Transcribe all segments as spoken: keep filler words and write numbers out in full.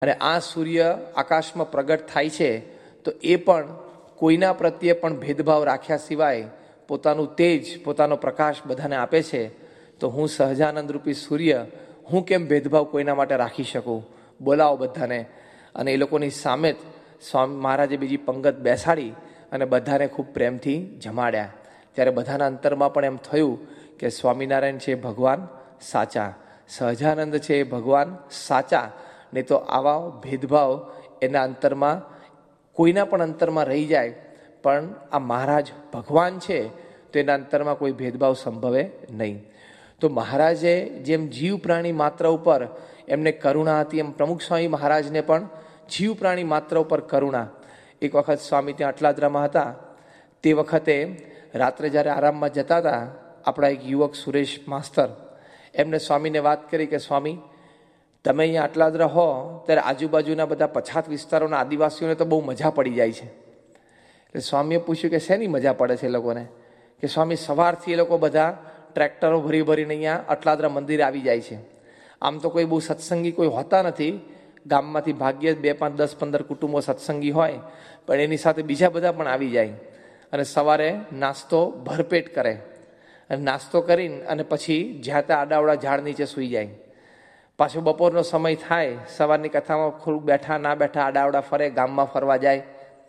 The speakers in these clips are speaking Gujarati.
અને આ સૂર્ય આકાશમાં પ્રગટ થાય છે તો એ પણ કોઈના પ્રત્યે પણ ભેદભાવ રાખ્યા સિવાય પોતાનું તેજ, પોતાનો પ્રકાશ બધાને આપે છે. તો હું સહજાનંદ રૂપી સૂર્ય, હું કેમ ભેદભાવ કોઈના માટે રાખી શકું? બોલાવો બધાને. અને એ લોકોની સામે જ સ્વામી મહારાજે બીજી પંગત બેસાડી અને બધાને ખૂબ પ્રેમથી જમાડ્યા. ત્યારે બધાના અંતરમાં પણ એમ થયું કે સ્વામિનારાયણ છે ભગવાન સાચા, સહજાનંદ છે એ ભગવાન સાચા. નહીં તો આવા ભેદભાવ એના અંતરમાં, કોઈના પણ અંતરમાં રહી જાય, પણ આ મહારાજ ભગવાન છે તો એના અંતરમાં કોઈ ભેદભાવ સંભવે નહીં. તો મહારાજે જેમ જીવ પ્રાણી માત્ર ઉપર એમને કરુણા હતી, એમ પ્રમુખ સ્વામી મહારાજને પણ જીવ પ્રાણી માત્ર ઉપર કરુણા. એક વખત સ્વામી ત્યાં અટલાદરામાં હતા, તે વખતે રાત્રે જ્યારે આરામમાં જતા હતા, આપણા એક યુવક સુરેશ માસ્તર, એમને સ્વામીને વાત કરી કે સ્વામી, તમે અહીંયા અટલાદરા હો ત્યારે આજુબાજુના બધા પછાત વિસ્તારોના આદિવાસીઓને તો બહુ મજા પડી જાય છે. એટલે સ્વામીએ પૂછ્યું કે શેની મજા પડે છે એ લોકોને? કે સ્વામી, સવારથી એ લોકો બધા ટ્રેક્ટરો ભરી ભરીને અહીંયા અટલાદરા મંદિરે આવી જાય છે. આમ તો કોઈ બહુ સત્સંગી કોઈ હોતા નથી, ગામમાંથી ભાગ્યે બે પાંચ દસ પંદર કુટુંબો સત્સંગી હોય, પણ એની સાથે બીજા બધા પણ આવી જાય અને સવારે નાસ્તો ભરપેટ કરે અને નાસ્તો કરીને અને પછી જ્યાં ત્યાં આડાવડા ઝાડ નીચે સૂઈ જાય. પાછો બપોરનો સમય થાય, સવારની કથામાં થોડુંક બેઠા ના બેઠા આડાવડા ફરે, ગામમાં ફરવા જાય.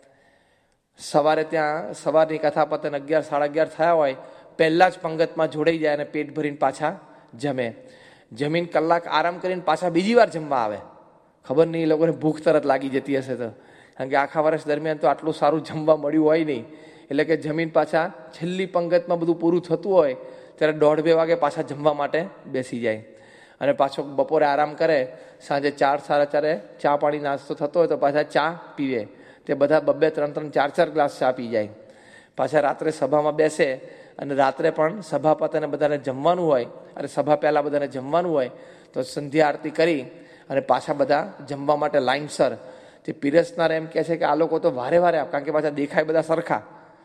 સવારે ત્યાં સવારની કથા પતન અગિયાર સાડા અગિયાર થયા હોય, પહેલાં જ પંગતમાં જોડાઈ જાય અને પેટ ભરીને પાછા જમે. જમીન કલાક આરામ કરીને પાછા બીજી વાર જમવા આવે. ખબર નહીં એ લોકોને ભૂખ તરત લાગી જતી હશે તો, કારણ કે આખા વર્ષ દરમિયાન તો આટલું સારું જમવા મળ્યું હોય નહીં. એટલે કે જમીન પાછા છેલ્લી પંગતમાં બધું પૂરું થતું હોય ત્યારે દોઢ બે વાગે પાછા જમવા માટે બેસી જાય અને પાછો બપોરે આરામ કરે. સાંજે ચાર સાડા ચારે ચા પાણી નાસ્તો થતો હોય તો પાછા ચા પીવે. તે બધા બબ્બે ત્રણ ત્રણ ચાર ચાર ગ્લાસ ચા પી જાય. પાછા રાત્રે સભામાં બેસે અને રાત્રે પણ સભા પતાને બધાને જમવાનું હોય અને સભા પહેલાં બધાને જમવાનું હોય તો સંધ્યા આરતી કરી અને પાછા બધા જમવા માટે લાઇનસર. તે પીરસનાર એમ કહે છે કે આ લોકો તો વારે વારે, કારણ કે પાછા દેખાય બધા સરખા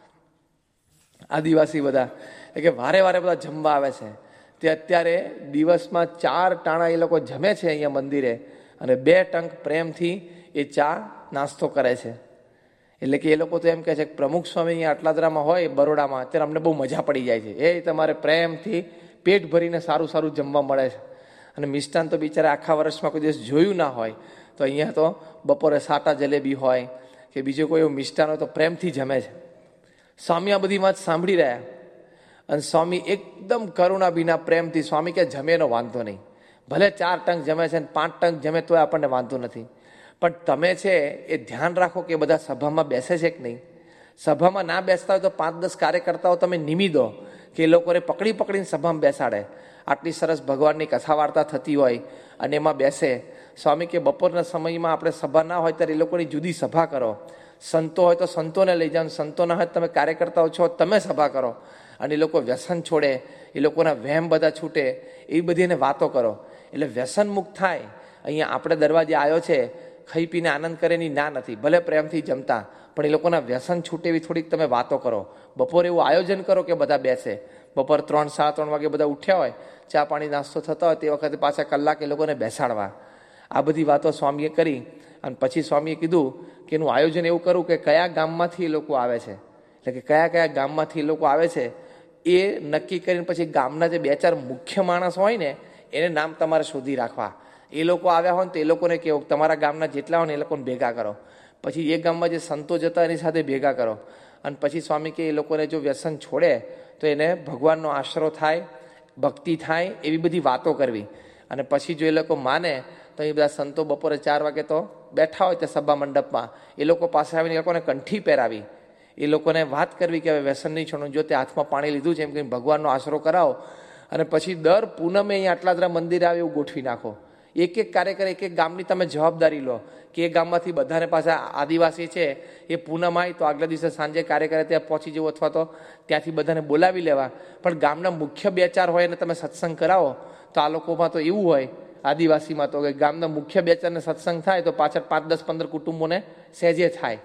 આદિવાસી બધા, એટલે કે વારે વારે બધા જમવા આવે છે. તે અત્યારે દિવસમાં ચાર ટાણા એ લોકો જમે છે અહીંયા મંદિરે અને બે ટંક પ્રેમથી એ ચા નાસ્તો કરે છે. એટલે કે એ લોકો તો એમ કહે છે કે પ્રમુખ સ્વામી અહીંયા અટલાદરામાં હોય બરોડામાં, ત્યારે અમને બહુ મજા પડી જાય છે. એ તમારે પ્રેમથી પેટ ભરીને સારું સારું જમવા મળે છે. અને મિષ્ટાન તો બિચારા આખા વર્ષમાં કોઈ દિવસ જોયું ના હોય, તો અહીંયા તો બપોરે સાટા જલેબી હોય કે બીજું કોઈ એવું મિષ્ટાન હોય તો પ્રેમથી જમે છે. સ્વામી આ બધી વાત સાંભળી રહ્યા અને સ્વામી એકદમ કરુણા વિના પ્રેમથી, સ્વામી કે જમેનો વાંધો નહીં, ભલે ચાર ટંક જમે છે ને પાંચ ટંક જમે તોય આપણને વાંધો નથી, પણ તમે છે એ ધ્યાન રાખો કે બધા સભામાં બેસે છે કે નહીં. સભામાં ના બેસતા હોય તો પાંચ દસ કાર્યકર્તાઓ તમે નિમી દો કે એ લોકોને પકડી પકડીને સભામાં બેસાડે. આટલી સરસ ભગવાનની કથા વાર્તા થતી હોય અને એમાં બેસે. સ્વામી કે બપોરના સમયમાં આપણે સભા ના હોય ત્યારે એ લોકોની જુદી સભા કરો. સંતો હોય તો સંતોને લઈ જાઓ, સંતો ના હોય તમે કાર્યકર્તાઓ છો તમે સભા કરો અને એ લોકો વ્યસન છોડે, એ લોકોના વહેમ બધા છૂટે, એવી બધી એને વાતો કરો એટલે વ્યસન મુક્ત થાય. અહીંયા આપણે દરવાજે આવ્યો છે, ખાઈ પીને આનંદ કરે એની ના નથી, ભલે પ્રેમથી જમતા, પણ એ લોકોના વ્યસન છૂટે એવી થોડીક તમે વાતો કરો. બપોરે એવું આયોજન કરો કે બધા બેસે. બપોર ત્રણ સાડા ત્રણ વાગે બધા ઉઠ્યા હોય, ચા પાણી નાસ્તો થતા હોય, તે વખતે પાછા કલાક એ લોકોને બેસાડવા. આ બધી વાતો સ્વામીએ કરી અને પછી સ્વામીએ કીધું કે એનું આયોજન એવું કરું કે કયા ગામમાંથી એ લોકો આવે છે, એટલે કે કયા કયા ગામમાંથી એ લોકો આવે છે એ નક્કી કરીને પછી ગામના જે બે ચાર મુખ્ય માણસ હોય ને એને નામ તમારે શોધી રાખવા. એ લોકો આવ્યા હોય ને તો એ લોકોને કહેવું તમારા ગામના જેટલા હોય ને એ લોકોને ભેગા કરો. પછી એ ગામમાં જે સંતો જતા એની સાથે ભેગા કરો અને પછી સ્વામી કે એ લોકોને જો વ્યસન છોડે તો એને ભગવાનનો આશરો થાય, ભક્તિ થાય, એવી બધી વાતો કરવી. અને પછી જો એ લોકો માને તો એ બધા સંતો બપોરે ચાર વાગે તો બેઠા હોય તે સભા મંડપમાં, એ લોકો પાસે આવીને એ લોકોને કંઠી પહેરાવી, એ લોકોને વાત કરવી કે હવે વ્યસન નહીં છોડવું, જો તે હાથમાં પાણી લીધું છે એમ કંઈ ભગવાનનો આશરો કરાવો. અને પછી દર પૂનમે અહીંયા આટલાદરા મંદિર આવે એવું ગોઠવી નાખો. એક એક કાર્યકર એક એક ગામની તમે જવાબદારી લો કે એ ગામમાંથી બધાને પાછા આદિવાસી છે એ પૂનમ આવી તો આગલા દિવસે સાંજે કાર્યકરે ત્યાં પહોંચી જવું અથવા તો ત્યાંથી બધાને બોલાવી લેવા. પણ ગામના મુખ્ય બે ચાર હોય અને તમે સત્સંગ કરાવો તો આ લોકોમાં તો એવું હોય આદિવાસીમાં તો કે ગામના મુખ્ય બે ચારને સત્સંગ થાય તો પાછળ પાંચ દસ પંદર કુટુંબોને સહેજે થાય.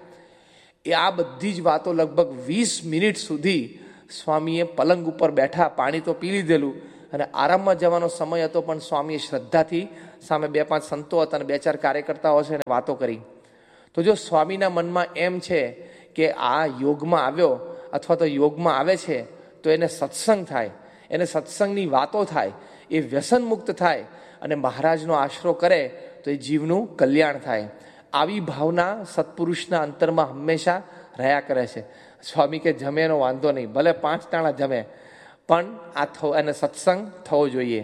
એ આ બધી જ વાતો લગભગ વીસ મિનિટ સુધી સ્વામીએ પલંગ ઉપર બેઠા, પાણી તો પી લીધેલું અને આરામમાં જવાનો સમય હતો પણ સ્વામીએ શ્રદ્ધાથી સામે બે પાંચ સંતો હતા અને બે ચાર કાર્યકર્તાઓ છે અને વાતો કરી. તો જો સ્વામીના મનમાં એમ છે કે આ યોગમાં આવ્યો અથવા તો યોગમાં આવે છે તો એને સત્સંગ થાય, એને સત્સંગની વાતો થાય, એ વ્યસન મુક્ત થાય અને મહારાજનો આશરો કરે તો એ જીવનું કલ્યાણ થાય. આવી ભાવના સત્પુરુષના અંતરમાં હંમેશા રહ્યા કરે છે. સ્વામી કે જમે એનો વાંધો નહીં, ભલે પાંચ ટાણા જમે, પણ આ થવો એને સત્સંગ થવો જોઈએ.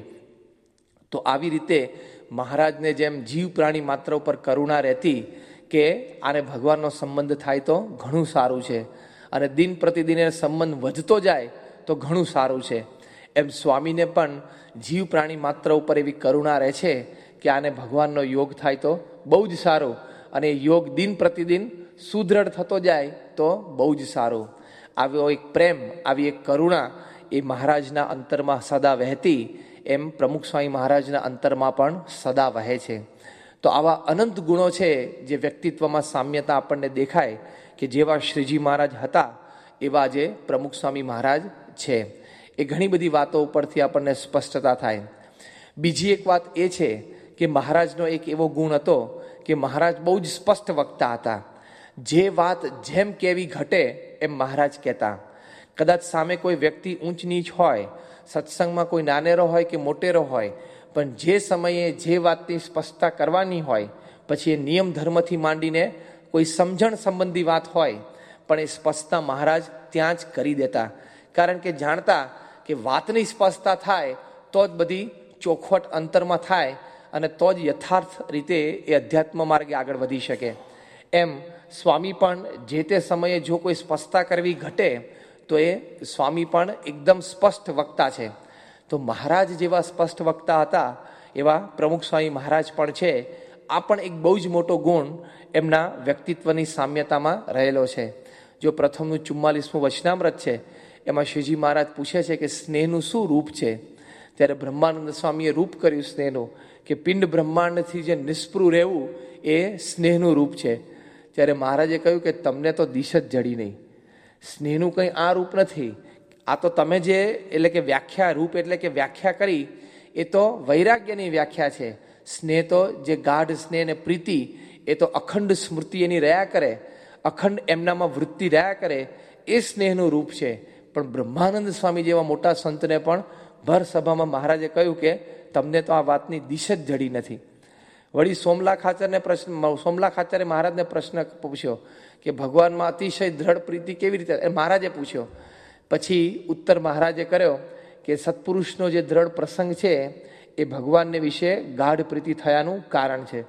તો આવી રીતે મહારાજને જેમ જીવ પ્રાણી માત્ર ઉપર કરુણા રહેતી કે આને ભગવાનનો સંબંધ થાય તો ઘણું સારું છે અને દિન પ્રતિદિન એ સંબંધ વધતો જાય તો ઘણું સારું છે, એમ સ્વામીને પણ જીવ પ્રાણી માત્ર ઉપર એવી કરુણા રહે છે કે આને ભગવાનનો યોગ થાય તો બહુ જ સારું અને યોગ દિન પ્રતિદિન સુદૃઢ થતો જાય તો બહુ જ સારું. આવ્યો એક પ્રેમ, આવી એક કરુણા એ મહારાજના અંતરમાં સદા વહેતી એમ પ્રમુખ સ્વામી મહારાજના અંતરમાં પણ સદા વહે છે. તો આવા અનંત ગુણો છે જે વ્યક્તિત્વમાં સામ્યતા આપણને દેખાય કે જેવા શ્રીજી મહારાજ હતા એવા જે પ્રમુખ સ્વામી મહારાજ છે. એ ઘણી બધી વાતો ઉપરથી આપણને સ્પષ્ટતા થાય. બીજી એક વાત એ છે કે મહારાજનો એક એવો ગુણ હતો કે મહારાજ બહુ જ સ્પષ્ટ વક્તા હતા. જે વાત જેમ કેવી ઘટે એમ મહારાજ કહેતા. કદાચ સામે કોઈ વ્યક્તિ ઊંચ નીચ હોય, સત્સંગમાં કોઈ નાનેરો હોય કે મોટેરો હોય, પણ જે સમયે જે વાતની સ્પષ્ટતા કરવાની હોય, પછી એ નિયમ ધર્મથી માંડીને કોઈ સમજણ સંબંધી વાત હોય, પણ એ સ્પષ્ટતા મહારાજ ત્યાં જ કરી દેતા. કારણ કે જાણતા કે વાતની સ્પષ્ટતા થાય તો જ બધી ચોખવટ અંતરમાં થાય અને તો જ યથાર્થ રીતે એ અધ્યાત્મ માર્ગે આગળ વધી શકે. એમ સ્વામી પણ જે તે સમયે જો કોઈ સ્પષ્ટતા કરવી ઘટે તો એ સ્વામી પણ એકદમ સ્પષ્ટ વક્તા છે. તો મહારાજ જેવા સ્પષ્ટ વક્તા હતા એવા પ્રમુખ સ્વામી મહારાજ પણ છે. આ પણ એક બહુ જ મોટો ગુણ એમના વ્યક્તિત્વની સામ્યતામાં રહેલો છે. જો પ્રથમનું ચુમ્માલીસમું વચનામૃત છે એમાં શ્રીજી મહારાજ પૂછે છે કે સ્નેહનું શું રૂપ છે, ત્યારે બ્રહ્માનંદ સ્વામીએ રૂપ કર્યું સ્નેહનું કે પિંડ બ્રહ્માંડથી જે નિષ્પૃહ રહેવું એ સ્નેહનું રૂપ છે. ત્યારે મહારાજે કહ્યું કે તમને તો દિશ જ જડી નહીં, સ્નેહનું કંઈ આ રૂપ નથી. આ તો તમે જે એટલે કે વ્યાખ્યા, રૂપ એટલે કે વ્યાખ્યા કરી એ તો વૈરાગ્યની વ્યાખ્યા છે. સ્નેહ તો જે ગાઢ સ્નેહ ને પ્રીતિ એ તો અખંડ સ્મૃતિ એની રહ્યા કરે, અખંડ એમનામાં વૃત્તિ રહ્યા કરે, એ સ્નેહનું રૂપ છે. પણ બ્રહ્માનંદ સ્વામી જેવા મોટા સંતને પણ ભર સભામાં મહારાજે કહ્યું કે તમને તો આ વાતની દિશ જ જડી નથી. વળી સોમલા ખાચરને પ્રશ્ન સોમલા ખાચરે મહારાજને પ્રશ્ન પૂછ્યો કે ભગવાનમાં અતિશય દ્રઢ પ્રીતિ કેવી રીતે, મહારાજે પૂછ્યો. પછી ઉત્તર મહારાજે કર્યો કે સત્પુરુષનો જે દ્રઢ પ્રસંગ છે એ ભગવાનને વિશે ગાઢ પ્રીતિ થયાનું કારણ છે.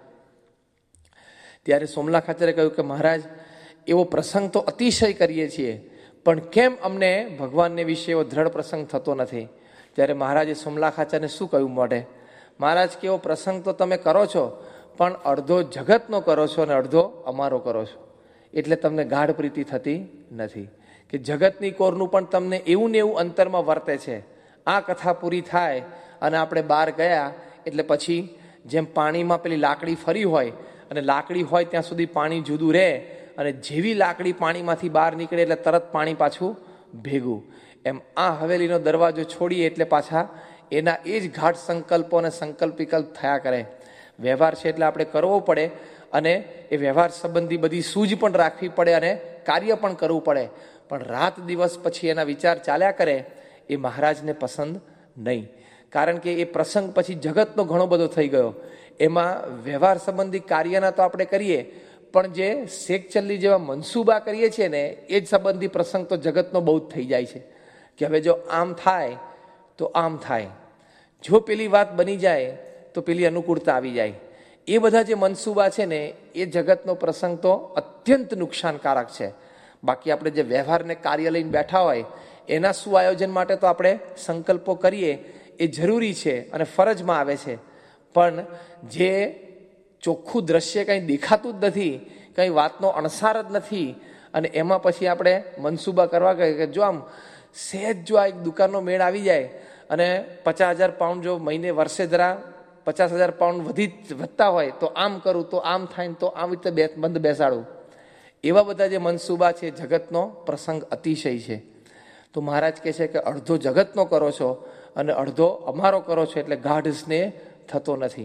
ત્યારે સોમલા ખાચરે કહ્યું કે મહારાજ એવો પ્રસંગ તો અતિશય કરીએ છીએ, પણ કેમ અમને ભગવાનને વિશે એવો દ્રઢ પ્રસંગ થતો નથી? ત્યારે મહારાજે સોમલા ખાચરને શું કહ્યું મોઢે? મહારાજ કે એવો પ્રસંગ તો તમે કરો છો, પણ અડધો જગતનો કરો છો અને અડધો અમારો કરો છો, એટલે તમને ગાઢ પ્રીતિ થતી નથી. કે જગતની કોરનું પણ તમને એવું ને એવું અંતરમાં વર્તે છે. આ કથા પૂરી થાય અને આપણે બહાર ગયા એટલે પછી જેમ પાણીમાં પેલી લાકડી ફરી હોય અને લાકડી હોય ત્યાં સુધી પાણી જુદું રહે અને જેવી લાકડી પાણીમાંથી બહાર નીકળે એટલે તરત પાણી પાછું ભેગું, એમ આ હવેલીનો દરવાજો છોડીએ એટલે પાછા એના એ જ ઘાટ સંકલ્પો અને સંકલ્પ વિકલ્પ થયા કરે. વ્યવહાર છે એટલે આપણે કરવો પડે અને એ વ્યવહાર સંબંધી બધી સૂઝ પણ રાખવી પડે અને કાર્ય પણ કરવું પડે, પણ રાત દિવસ પછી એના વિચાર ચાલ્યા કરે એ મહારાજને પસંદ નહીં. કારણ કે એ પ્રસંગ પછી જગતનો ઘણો બધો થઈ ગયો. એમાં વ્યવહાર સંબંધી કાર્યના તો આપણે કરીએ, પણ જે શેકચલ્લી જેવા મનસૂબા કરીએ છીએ ને એ જ સંબંધી પ્રસંગ તો જગતનો બહુ જ થઈ જાય છે કે હવે જો આમ થાય તો આમ થાય, જો પેલી વાત બની જાય તો પેલી અનુકૂળતા આવી જાય. એ બધા જે મનસૂબા છે ને એ જગતનો પ્રસંગ તો અત્યંત નુકસાનકારક છે. બાકી આપણે જે વ્યવહારને કાર્ય લઈને બેઠા હોય એના શું આયોજન માટે તો આપણે સંકલ્પો કરીએ એ જરૂરી છે અને ફરજમાં આવે છે, પણ જે ચોખ્ખું દ્રશ્ય કંઈ દેખાતું જ નથી, કંઈ વાતનો અણસાર જ નથી અને એમાં પછી આપણે મનસૂબા કરવા ગਏ કે જો આમ સહેજ જો આ એક દુકાનનો મેળ આવી જાય અને પચાસ હજાર પાઉન્ડ જો મહિને વર્ષે જરા પચાસ હજાર પાઉન્ડ વધી વધતા હોય તો આમ કરું તો આમ થાય ને તો આમ રીતે બે બંધ બેસાડું, એવા બધા જે મનસૂબા છે જગતનો પ્રસંગ અતિશય છે. તો મહારાજ કહે છે કે અડધો જગતનો કરો છો અને અડધો અમારો કરો છો એટલે ગાઢ સ્નેહ થતો નથી.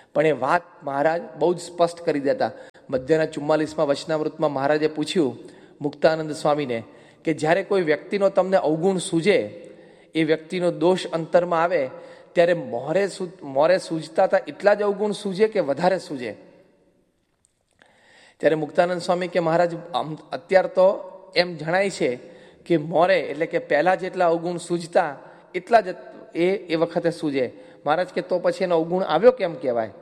પણ એ વાત મહારાજ બહુ જ સ્પષ્ટ કરી દેતા. મધ્યના ચુમ્માલીસમાં વચનામૃતમાં મહારાજે પૂછ્યું મુક્તાનંદ સ્વામીને કે જ્યારે કોઈ વ્યક્તિનો તમને અવગુણ સૂજે, એ વ્યક્તિનો દોષ અંતરમાં આવે, ત્યારે મોરે મોરે સૂજતા હતા એટલા જ અવગુણ સૂજે કે વધારે સૂજે? ત્યારે મુક્તાનંદ સ્વામી કે મહારાજ અત્યાર તો એમ જણાય છે કે મોરે એટલે કે પહેલા જેટલા અવગુણ સૂજતા એટલા જ એ એ વખતે સૂજે. મહારાજ કે તો પછી એનો અવગુણ આવ્યો કેમ કહેવાય?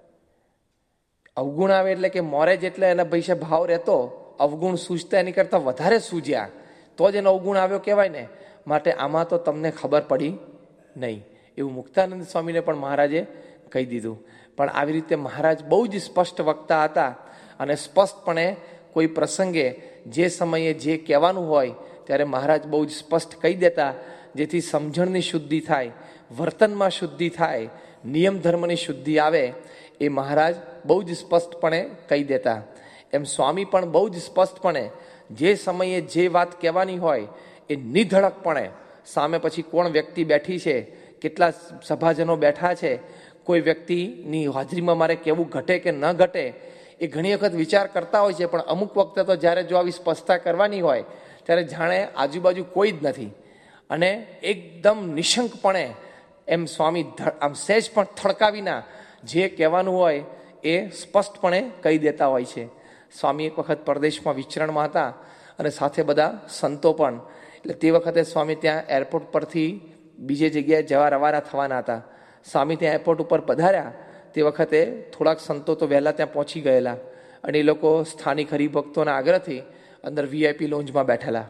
અવગુણ આવે એટલે કે મોરે જેટલા એના પૈસે ભાવ રહેતો, અવગુણ સૂજતા એની કરતાં વધારે સૂજ્યા તો જ એનો અવગુણ આવ્યો કહેવાય ને. માટે આમાં તો તમને ખબર પડી નહીં, એવું મુક્તાનંદ સ્વામીને પણ મહારાજે કહી દીધું. પણ આવી રીતે મહારાજ બહુ જ સ્પષ્ટ વક્તા હતા અને સ્પષ્ટપણે કોઈ પ્રસંગે જે સમયે જે કહેવાનું હોય ત્યારે મહારાજ બહુ જ સ્પષ્ટ કહી દેતા, જેથી સમજણની શુદ્ધિ થાય, વર્તનમાં શુદ્ધિ થાય, નિયમ ધર્મની શુદ્ધિ આવે, એ મહારાજ બહુ જ સ્પષ્ટપણે કહી દેતા. એમ સ્વામી પણ બહુ જ સ્પષ્ટપણે જે સમયે જે વાત કહેવાની હોય એ નિધડકપણે, સામે પછી કોણ વ્યક્તિ બેઠી છે, કેટલા સભાજનો બેઠા છે, કોઈ વ્યક્તિની હાજરીમાં મારે કેવું ઘટે કે ન ઘટે એ ઘણી વખત વિચાર કરતા હોય છે. પણ અમુક વખતે તો જ્યારે જો આવી સ્પષ્ટતા કરવાની હોય ત્યારે જાણે આજુબાજુ કોઈ જ નથી અને એકદમ નિશંકપણે એમ સ્વામી આમ સહેજ પણ થડકાવીના જે કહેવાનું હોય એ સ્પષ્ટપણે કહી દેતા હોય છે. સ્વામી એક વખત પરદેશમાં વિચરણમાં હતા અને સાથે બધા સંતો પણ. એટલે તે વખતે સ્વામી ત્યાં એરપોર્ટ પરથી બીજે જગ્યાએ જવા રવાના થવાના હતા. સ્વામી ત્યાં એરપોર્ટ ઉપર પધાર્યા તે વખતે થોડાક સંતો તો વહેલા ત્યાં પહોંચી ગયેલા અને એ લોકો સ્થાનિક હરિભક્તોના આગ્રહથી અંદર વીઆઈપી લોન્જમાં બેઠેલા.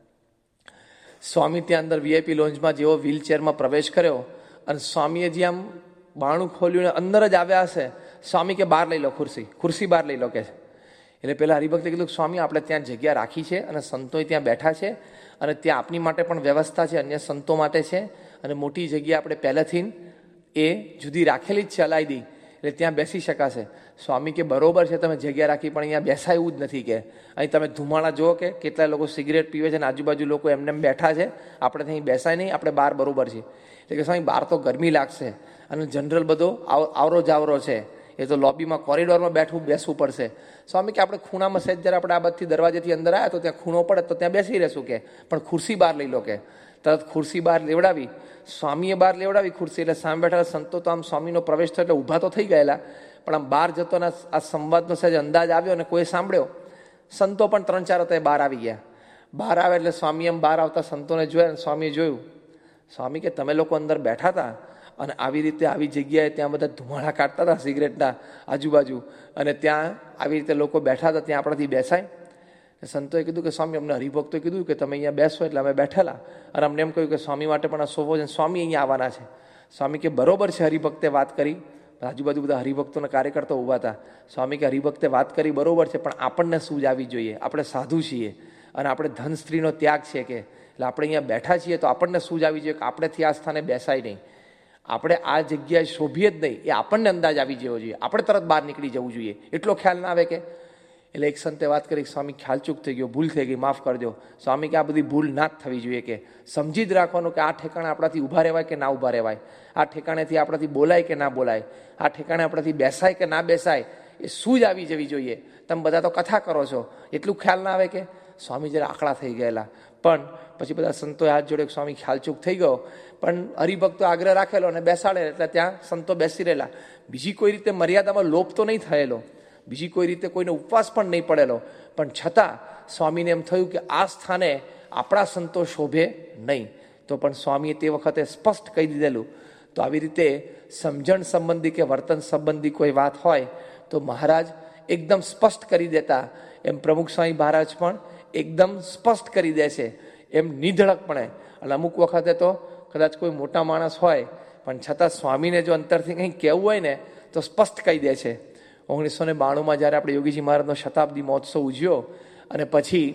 સ્વામી ત્યાં અંદર વીઆઈપી લોન્જમાં જેવો વ્હીલચેરમાં પ્રવેશ કર્યો અને સ્વામીએ જે આમ બાણું ખોલ્યું ને અંદર જ આવ્યા હશે, સ્વામી કે બહાર લઈ લો ખુરશી, ખુરશી બહાર લઈ લો કે છે. એટલે પેલા હરિભક્તે કીધું સ્વામી આપણે ત્યાં જગ્યા રાખી છે અને સંતોએ ત્યાં બેઠા છે અને ત્યાં આપની માટે પણ વ્યવસ્થા છે, અન્ય સંતો માટે છે અને મોટી જગ્યા આપણે પહેલેથી એ જુદી રાખેલી જ છે અલાયદી, એટલે ત્યાં બેસી શકાશે. સ્વામી કે બરોબર છે તમે જગ્યા રાખી, પણ અહીંયા બેસાય એવું જ નથી કે અહીં તમે ધુમાડા જુઓ કે કેટલા લોકો સિગરેટ પીવે છે અને આજુબાજુ લોકો એમને એમ બેઠા છે, આપણે ત્યાં બેસાય નહીં, આપણે બહાર બરોબર છે. એટલે કે સ્વામી બહાર તો ગરમી લાગશે અને જનરલ બધો આવરો જાવરો છે, એ તો લોબીમાં કોરિડોરમાં બેઠવું બેસવું પડશે. સ્વામી કે આપણે ખૂણામાં સહેજ જ્યારે આપણે આ બાજુથી દરવાજેથી અંદર આવ્યા તો ત્યાં ખૂણો પડે તો ત્યાં બેસી રહેશું કે, પણ ખુરશી બહાર લઈ લો કે. તરત ખુરશી બહાર લેવડાવી, સ્વામીએ બહાર લેવડાવી ખુરશી. એટલે સામે બેઠા સંતો તો આમ સ્વામીનો પ્રવેશ થયો એટલે ઊભા તો થઈ ગયેલા, પણ આમ બહાર જતો ને આ સંવાદનો સહેજ અંદાજ આવ્યો અને કોઈ સાંભળ્યો. સંતો પણ ત્રણ ચાર હતા એ બહાર આવી ગયા. બહાર આવે એટલે સ્વામી એમ બહાર આવતા સંતોને જોયા અને સ્વામીએ જોયું. સ્વામી કે તમે લોકો અંદર બેઠા હતા અને આવી રીતે આવી જગ્યાએ ત્યાં બધા ધુમાડા કાઢતા હતા સિગરેટના આજુબાજુ, અને ત્યાં આવી રીતે લોકો બેઠા હતા, ત્યાં આપણાથી બેસાય? સંતોએ કીધું કે સ્વામી અમને હરિભક્તોએ કીધું કે તમે અહીંયા બેસો, એટલે અમે બેઠેલા અને અમને એમ કહ્યું કે સ્વામી માટે પણ આ સોફો છે, સ્વામી અહીંયા આવવાના છે. સ્વામી કે બરોબર છે, હરિભક્તે વાત કરી. આજુબાજુ બધા હરિભક્તોના કાર્યકર્તા ઊભા હતા. સ્વામી કે હરિભક્તે વાત કરી બરોબર છે, પણ આપણને સૂઝ આવી જોઈએ, આપણે સાધુ છીએ અને આપણે ધન સ્ત્રીનો ત્યાગ છે કે, એટલે આપણે અહીંયા બેઠા છીએ તો આપણને સૂઝ આવી જોઈએ કે આપણેથી આ સ્થાને બેસાય નહીં, આપણે આ જગ્યાએ શોભીએ જ નહીં, એ આપણને અંદાજ આવી જવો જોઈએ, આપણે તરત બહાર નીકળી જવું જોઈએ, એટલો ખ્યાલ ના આવે કે. એટલે એક સંતે વાત કરી, સ્વામી ખ્યાલ ચૂક થઈ ગયો, ભૂલ થઈ ગઈ, માફ કરજો. સ્વામી કે આ બધી ભૂલ ના જ થવી જોઈએ, કે સમજી જ રાખવાનું કે આ ઠેકાણે આપણાથી ઊભા રહેવાય કે ના ઊભા રહેવાય, આ ઠેકાણેથી આપણાથી બોલાય કે ના બોલાય, આ ઠેકાણે આપણાથી બેસાય કે ના બેસાય, એ શું જ આવી જવી જોઈએ. તમે બધા તો કથા કરો છો, એટલું ખ્યાલ ના આવે કે. સ્વામી જરા આકડા થઈ ગયેલા, પણ પછી બધા સંતોએ હાથ જોડે, સ્વામી ખ્યાલ ચૂક થઈ ગયો, પણ હરિભક્તો આગ્રહ રાખેલો અને બેસાડે એટલે ત્યાં સંતો બેસી રહેલા. બીજી કોઈ રીતે મર્યાદામાં લોપ તો નહીં થયેલો, બીજી કોઈ રીતે કોઈને ઉપવાસ પણ નહીં પડેલો, પણ છતાં સ્વામીને એમ થયું કે આ સ્થાને આપણા સંતો શોભે નહીં, તો પણ સ્વામીએ તે વખતે સ્પષ્ટ કહી દીધેલું. તો આવી રીતે સમજણ સંબંધી કે વર્તન સંબંધી કોઈ વાત હોય તો મહારાજ એકદમ સ્પષ્ટ કરી દેતા. એમ પ્રમુખ સ્વામી મહારાજ પણ એકદમ સ્પષ્ટ કરી દે છે, એમ નિધડકપણે. અને અમુક વખતે તો કદાચ કોઈ મોટા માણસ હોય પણ છતાં સ્વામીને જો અંતરથી કંઈ કહેવું હોય ને તો સ્પષ્ટ કહી દે છે. ઓગણીસો ને બાણુંમાં જ્યારે આપણે યોગીજી મહારાજનો શતાબ્દી મહોત્સવ ઉજવ્યો અને પછી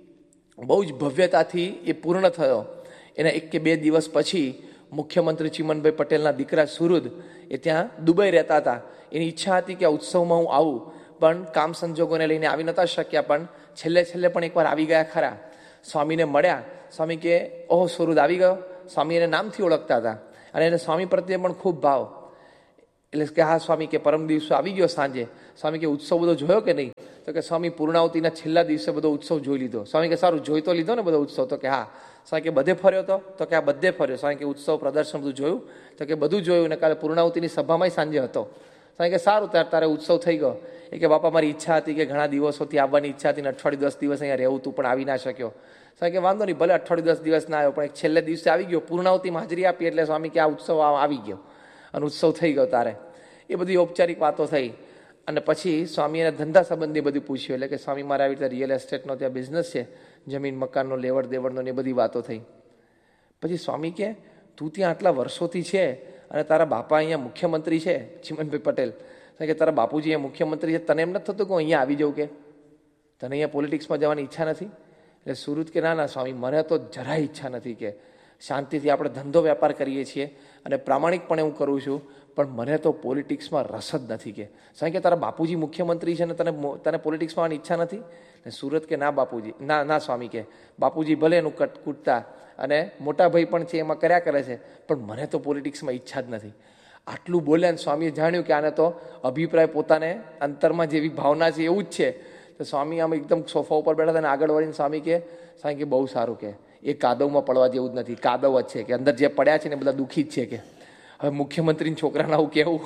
બહુ જ ભવ્યતાથી એ પૂર્ણ થયો, એના એક કે બે દિવસ પછી મુખ્યમંત્રી ચિમનભાઈ પટેલના દીકરા સુરુદ એ ત્યાં દુબઈ રહેતા હતા. એની ઈચ્છા હતી કે આ ઉત્સવમાં હું આવું, પણ કામ સંજોગોને લઈને આવી નહોતા શક્યા, પણ છેલ્લે છેલ્લે પણ એકવાર આવી ગયા ખરા. સ્વામીને મળ્યા. સ્વામી કે ઓહો સુરુદ આવી ગયો. સ્વામી એને નામથી ઓળખતા હતા અને એને સ્વામી પ્રત્યે પણ ખૂબ ભાવ. એટલે કે હા સ્વામી કે પરમ દિવસે આવી ગયો સાંજે. સ્વામી કે ઉત્સવ બધો જોયો કે નહીં? તો કે સ્વામી પૂર્ણાવતીના છેલ્લા દિવસે બધો ઉત્સવ જોઈ લીધો. સ્વામી કે સારું, જોઈ તો લીધો ને બધો ઉત્સવ? તો કે હા. સ્વામી કે બધે ફર્યો તો? તો કે આ બધે ફર્યો. સ્વામી કે ઉત્સવ પ્રદર્શન બધું જોયું? તો કે બધું જોયું ને કાલે પૂર્ણાવતીની સભામાં સાંજે હતો. સ્વામી કે સારું, ત્યારે તારે ઉત્સવ થઈ ગયો. એ કે બાપા મારી ઈચ્છા હતી કે ઘણા દિવસોથી આવવાની ઈચ્છા હતી ને અઠવાડિયું દસ દિવસ અહીંયા રહેવું તું પણ આવી ના શક્યો. સ્વામી કે વાંધો નહીં, ભલે અઠવાડિયું દસ દિવસ ના આવ્યો પણ એક છેલ્લે દિવસે આવી ગયો, પૂર્ણાવતીમાં હાજરી આપી એટલે સ્વામી કે આ ઉત્સવ આવી ગયો અને ઉત્સવ થઈ ગયો તારે. એ બધી ઔપચારિક વાતો થઈ. અને પછી સ્વામી એને ધંધા સંબંધી બધું પૂછ્યું. એટલે કે સ્વામી મારે આવી રીતે રિયલ એસ્ટેટનો ત્યાં બિઝનેસ છે, જમીન મકાનનો લેવડ દેવડનો ને એ બધી વાતો થઈ. પછી સ્વામી કે તું ત્યાં આટલા વર્ષોથી છે અને તારા બાપા અહીંયા મુખ્યમંત્રી છે, ચિમનભાઈ પટેલ, કે તારા બાપુજી અહીંયા મુખ્યમંત્રી છે, તને એમ નથી થતું કે હું અહીંયા આવી જાઉં? કે તને અહીંયા પોલિટિક્સમાં જવાની ઈચ્છા નથી? એટલે સુરત કે ના ના સ્વામી, મને તો જરાય ઈચ્છા નથી. કે શાંતિથી આપણે ધંધો વેપાર કરીએ છીએ અને પ્રામાણિકપણે હું કરું છું, પણ મને તો પોલિટિક્સમાં રસ જ નથી. કે સ્વામી કે તારા બાપુજી મુખ્યમંત્રી છે ને તને તને પોલિટિક્સમાં આવવાની ઈચ્છા નથી? ને સુરત કે ના બાપુજી, ના ના સ્વામી કે બાપુજી ભલે એનું કટ કૂટતા અને મોટા ભાઈ પણ છે એમાં કર્યા કરે છે, પણ મને તો પોલિટિક્સમાં ઈચ્છા જ નથી. આટલું બોલ્યા ને સ્વામીએ જાણ્યું કે આને તો અભિપ્રાય પોતાને અંતરમાં જેવી ભાવના છે એવું જ છે. તો સ્વામી આમ એકદમ સોફા ઉપર બેઠા હતા અને આગળ વળીને સ્વામી કે સ્વામી કે બહુ સારું, કે એ કાદવમાં પડવા જેવું જ નથી, કાદવ જ છે, કે અંદર જે પડ્યા છે ને બધા દુઃખી જ છે. કે હવે મુખ્યમંત્રીના છોકરાને આવું કેવું,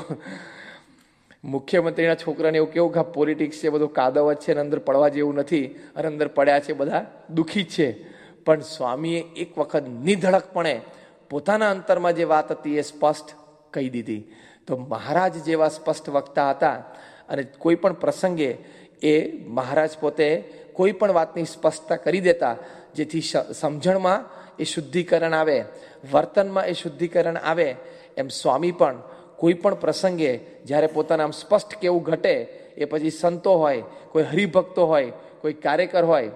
મુખ્યમંત્રીના છોકરાને એવું કેવું કે આ પોલિટિક્સ છે બધું કાદવ જ છે ને અંદર પડવા જેવું નથી અને અંદર પડ્યા છે બધા દુઃખી જ છે. પણ સ્વામીએ એક વખત નિધડકપણે પોતાના અંતરમાં જે વાત હતી એ સ્પષ્ટ કહી દીધી. તો મહારાજ જેવા સ્પષ્ટ વક્તા હતા અને કોઈ પણ પ્રસંગે એ મહારાજ પોતે કોઈ પણ વાતની સ્પષ્ટતા કરી દેતા, જેથી સમજણમાં એ શુદ્ધિકરણ આવે, વર્તનમાં એ શુદ્ધિકરણ આવે. એમ સ્વામી પણ કોઈ પણ પ્રસંગે જ્યારે પોતાના આમ સ્પષ્ટ કેવું ઘટે, એ પછી સંતો હોય, કોઈ હરિભક્તો હોય, કોઈ કાર્યકર હોય,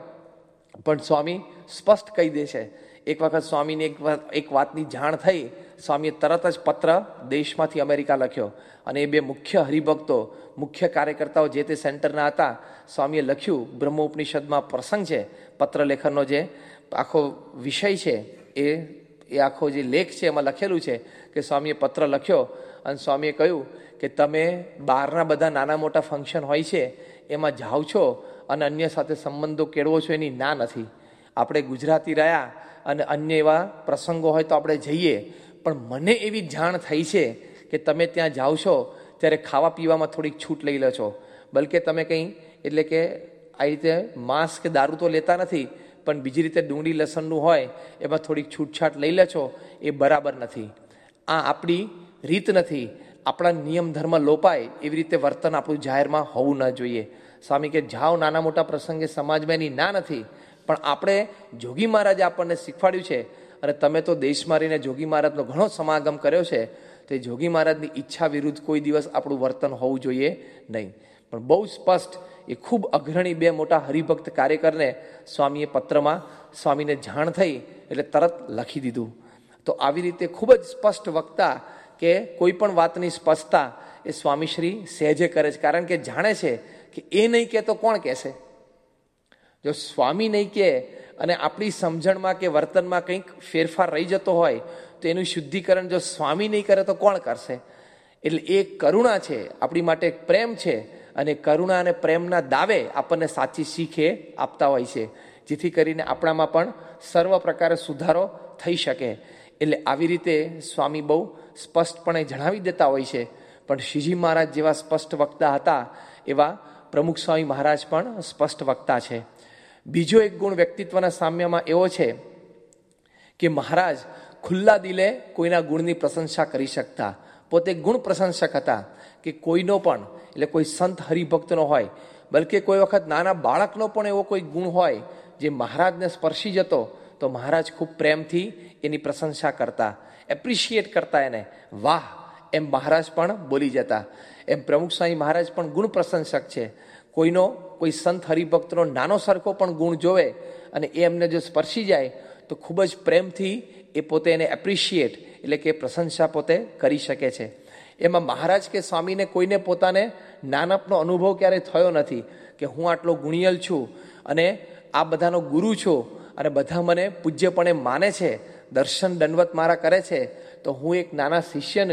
પણ સ્વામી સ્પષ્ટ કહી દે છે. એક વખત સ્વામીને એક એક વાતની જાણ થઈ, સ્વામીએ તરત જ પત્ર દેશમાંથી અમેરિકા લખ્યો અને એ બે મુખ્ય હરિભક્તો, મુખ્ય કાર્યકર્તાઓ જે તે સેન્ટરના હતા, સ્વામીએ લખ્યું. બ્રહ્મોપનિષદમાં પ્રસંગ છે, પત્ર લેખનનો જે આખો વિષય છે એ એ આખો જે લેખ છે એમાં લખેલું છે કે સ્વામીએ પત્ર લખ્યો અને સ્વામીએ કહ્યું કે તમે બહારના બધા નાના મોટા ફંક્શન હોય છે એમાં જાઓ છો અને અન્ય સાથે સંબંધો કેળવો છો, એની ના નથી. આપણે ગુજરાતી રહ્યા અને અન્ય એવા પ્રસંગો હોય તો આપણે જઈએ, પણ મને એવી જાણ થઈ છે કે તમે ત્યાં જાઓ છો ત્યારે ખાવા પીવામાં થોડીક છૂટ લઈ લો છો, બલકે તમે કંઈ એટલે કે આ રીતે માંસ કે દારૂ તો લેતા નથી, પણ બીજી રીતે ડુંગળી લસણનું હોય એમાં થોડીક છૂટછાટ લઈ લે છો, એ બરાબર નથી. આ આપણી રીત નથી. આપણા નિયમ ધર્મ લોપાય એવી રીતે વર્તન આપણું જાહેરમાં હોવું ન જોઈએ. સ્વામી કે જાઓ નાના મોટા પ્રસંગે સમાજમાં એની ના નથી, પણ આપણે જોગી મહારાજે આપણને શીખવાડ્યું છે અને તમે તો દેશમાં રહીને જોગી મહારાજનો ઘણો સમાગમ કર્યો છે, તે જોગી મહારાજની ઈચ્છા વિરુદ્ધ કોઈ દિવસ આપણું વર્તન હોવું જોઈએ નહીં. પણ બહુ સ્પષ્ટ એ ખૂબ અગ્રણી બે મોટા હરિભક્ત કાર્યકરને સ્વામીએ પત્રમાં સ્વામીને જાણ થઈ એટલે તરત લખી દીધું. તો આવી રીતે ખૂબ જ સ્પષ્ટ વક્તા કે કોઈ પણ વાતની સ્પષ્ટતા એ સ્વામીશ્રી સહેજે કરે છે, કારણ કે જાણે છે કે એ નહીં કહે તો કોણ કહેશે. જો સ્વામી નહીં કહે અને આપણી સમજણમાં કે વર્તનમાં કંઈક ફેરફાર રહી જતો હોય તો એનું શુદ્ધિકરણ જો સ્વામી નહીં કરે તો કોણ કરશે. એટલે એ કરુણા છે, આપણી માટે એક પ્રેમ છે અને કરુણા અને પ્રેમના દાવે આપણને સાચી શીખ એ આપતા હોય છે, જેથી કરીને આપણામાં પણ સર્વ પ્રકારે સુધારો થઈ શકે. એટલે આવી રીતે સ્વામી બહુ સ્પષ્ટપણે જણાવી દેતા હોય છે. પણ શ્રીજી મહારાજ જેવા સ્પષ્ટ વક્તા હતા એવા પ્રમુખ સ્વામી મહારાજ પણ સ્પષ્ટ વક્તા છે. બીજો એક ગુણ વ્યક્તિત્વના સામ્યમાં એવો છે કે મહારાજ ખુલ્લા દિલે કોઈના ગુણની પ્રશંસા કરી શકતા, પોતે ગુણ પ્રશંસક હતા. કે કોઈનો પણ એટલે કોઈ સંત હરિભક્તનો હોય, બલકે કોઈ વખત નાના બાળકનો પણ એવો કોઈ ગુણ હોય જે મહારાજને સ્પર્શી જતો, તો મહારાજ ખૂબ પ્રેમથી એની પ્રશંસા કરતા, એપ્રિશિએટ કરતા એને. વાહ એમ મહારાજ પણ બોલી જતા. એમ પ્રમુખ સ્વામી મહારાજ પણ ગુણ પ્રશંસક છે. કોઈનો કોઈ સંત હરિભક્તનો નાનો સરખો પણ ગુણ જોવે અને એ એમને જો સ્પર્શી જાય તો ખૂબ જ પ્રેમથી એ પોતે એને એપ્રિશિએટ એટલે કે પ્રશંસા પોતે કરી શકે છે. એમાં મહારાજ કે સ્વામીને કોઈને પોતાને નાનપનો અનુભવ ક્યારેય થયો નથી કે હું આટલો ગુણિયલ છું અને આ બધાનો ગુરુ છું અને બધા મને પૂજ્યપણે માને છે, દર્શન દંડવત મારા કરે છે, તો હું એક નાના શિષ્યને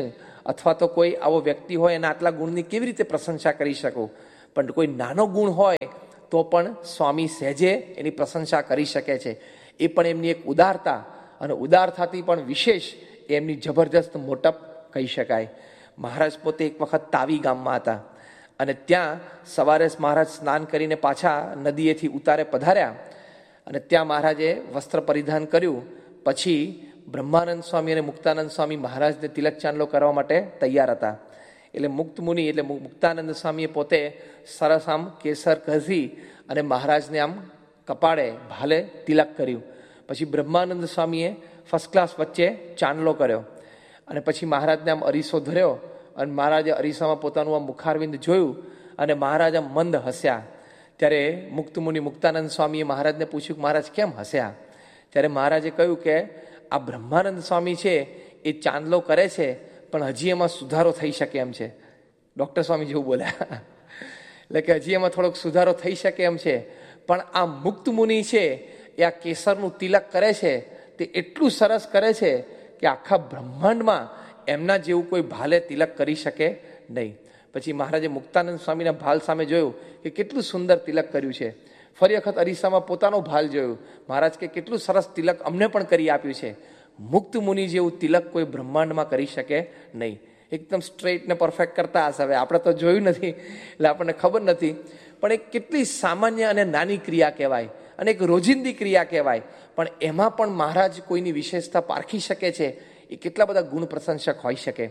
અથવા તો કોઈ આવો વ્યક્તિ હોય એના આટલા ગુણની કેવી રીતે પ્રશંસા કરી શકું, પણ કોઈ નાનો ગુણ હોય તો પણ સ્વામી સહેજે એની પ્રશંસા કરી શકે છે. એ પણ એમની એક ઉદારતા, અને ઉદારતાથી પણ વિશેષ એમની જબરજસ્ત મોટપ કહી શકાય. મહારાજ પોતે એક વખત તાવી ગામમાં હતા, અને ત્યાં સવારે મહારાજ સ્નાન કરીને પાછા નદીએથી ઉતારે પધાર્યા, અને ત્યાં મહારાજે વસ્ત્ર પરિધાન કર્યું. પછી બ્રહ્માનંદ સ્વામી અને મુક્તાનંદ સ્વામી મહારાજને તિલક ચાંદલો કરવા માટે તૈયાર હતા. એટલે મુક્ત મુનિ એટલે મુક્તાનંદ સ્વામીએ પોતે સરસ આમ કેસર ઘસી અને મહારાજને આમ કપાળે ભાલે તિલક કર્યું. પછી બ્રહ્માનંદ સ્વામીએ ફર્સ્ટ ક્લાસ વચ્ચે ચાંદલો કર્યો, અને પછી મહારાજને આમ અરીસો ધર્યો, અને મહારાજે અરીસામાં પોતાનું આમ મુખારવિંદ જોયું, અને મહારાજ આમ મંદ હસ્યા. ત્યારે મુક્ત મુનિ મુક્તાનંદ સ્વામીએ મહારાજને પૂછ્યું કે મહારાજ કેમ હસ્યા? ત્યારે મહારાજે કહ્યું કે આ બ્રહ્માનંદ સ્વામી છે એ ચાંદલો કરે છે, પણ હજી એમાં સુધારો થઈ શકે એમ છે. ડૉક્ટર સ્વામી જેવું બોલ્યા, એટલે કે હજી એમાં થોડોક સુધારો થઈ શકે એમ છે. પણ આ મુક્ત મુનિ છે એ આ કેસરનું તિલક કરે છે, તે એટલું સરસ કરે છે કે આખા બ્રહ્માંડમાં એમના જેવું કોઈ ભાલે તિલક કરી શકે નહીં. પછી મહારાજે મુક્તાનંદ સ્વામીના ભાલ સામે જોયું કે કેટલું સુંદર તિલક કર્યું છે. ફરી વખત અરીસામાં પોતાનો ભાલ જોયું. મહારાજ કે કેટલું સરસ તિલક અમને પણ કરી આપ્યું છે. મુક્ત મુનિ જેવું તિલક કોઈ બ્રહ્માંડમાં કરી શકે નહીં. એકદમ સ્ટ્રેટ ને પરફેક્ટ કરતા હશે. હવે આપણે તો જોયું નથી એટલે આપણને ખબર નથી, પણ એ કેટલી સામાન્ય અને નાની ક્રિયા કહેવાય, અને એક રોજિંદી ક્રિયા કહેવાય, પણ એમાં પણ મહારાજ કોઈની વિશેષતા પારખી શકે છે. એ કેટલા બધા ગુણ પ્રશંસક હોઈ શકે.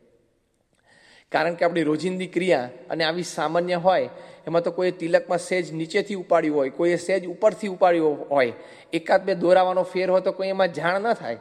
કારણ કે આપણી રોજિંદી ક્રિયા અને આવી સામાન્ય હોય, એમાં તો કોઈ તિલકમાં સેજ નીચેથી ઉપાડ્યું હોય, કોઈએ સેજ ઉપરથી ઉપાડ્યું હોય, એકાદ બે દોરાવાનો ફેર હોય તો કોઈ એમાં જાણ ન થાય,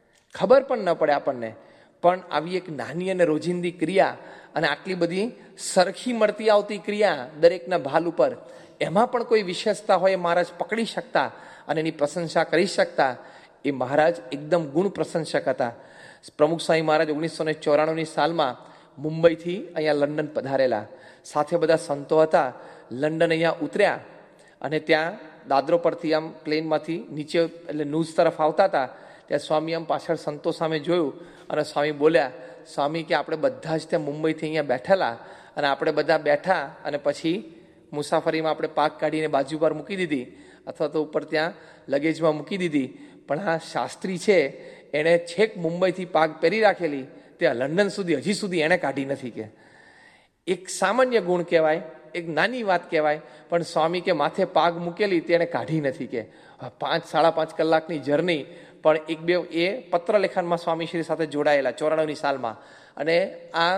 ખબર પણ ન પડે આપણને. પણ આવી એક નાની અને રોજિંદી ક્રિયા, અને આટલી બધી સરખી મળતી આવતી ક્રિયા દરેકના ભાલ ઉપર, એમાં પણ કોઈ વિશેષતા હોય એ મહારાજ પકડી શકતા અને એની પ્રશંસા કરી શકતા. એ મહારાજ એકદમ ગુણ પ્રશંસક હતા. પ્રમુખ સ્વામી મહારાજ ઓગણીસો ને ચોરાણુંની સાલમાં મુંબઈથી અહીંયા લંડન પધારેલા. સાથે બધા સંતો હતા. લંડન અહીંયા ઉતર્યા, અને ત્યાં દાદરો પરથી આમ પ્લેનમાંથી નીચે એટલે ન્યૂઝ તરફ આવતા હતા. ત્યાં સ્વામી આમ પાછળ સંતો સામે જોયું, અને સ્વામી બોલ્યા, સ્વામી કે આપણે બધા જ ત્યાં મુંબઈથી અહીંયા બેઠેલા, અને આપણે બધા બેઠા અને પછી મુસાફરીમાં આપણે પાક કાઢીને બાજુ પર મૂકી દીધી, અથવા તો ઉપર ત્યાં લગેજમાં મૂકી દીધી, પણ આ શાસ્ત્રી છે એણે છેક મુંબઈથી પાક પહેરી રાખેલી, ત્યાં લંડન સુધી હજી સુધી એણે કાઢી નથી. કે એક સામાન્ય ગુણ કહેવાય, એક નાની વાત કહેવાય, પણ સ્વામી કે માથે પાગ મૂકેલી તેણે કાઢી નથી. કે પાંચ સાડા પાંચ કલાકની જર્ની, પણ એક બે એ પત્ર લેખનમાં સ્વામીશ્રી સાથે જોડાયેલા ચોરાણુંની સાલમાં, અને આ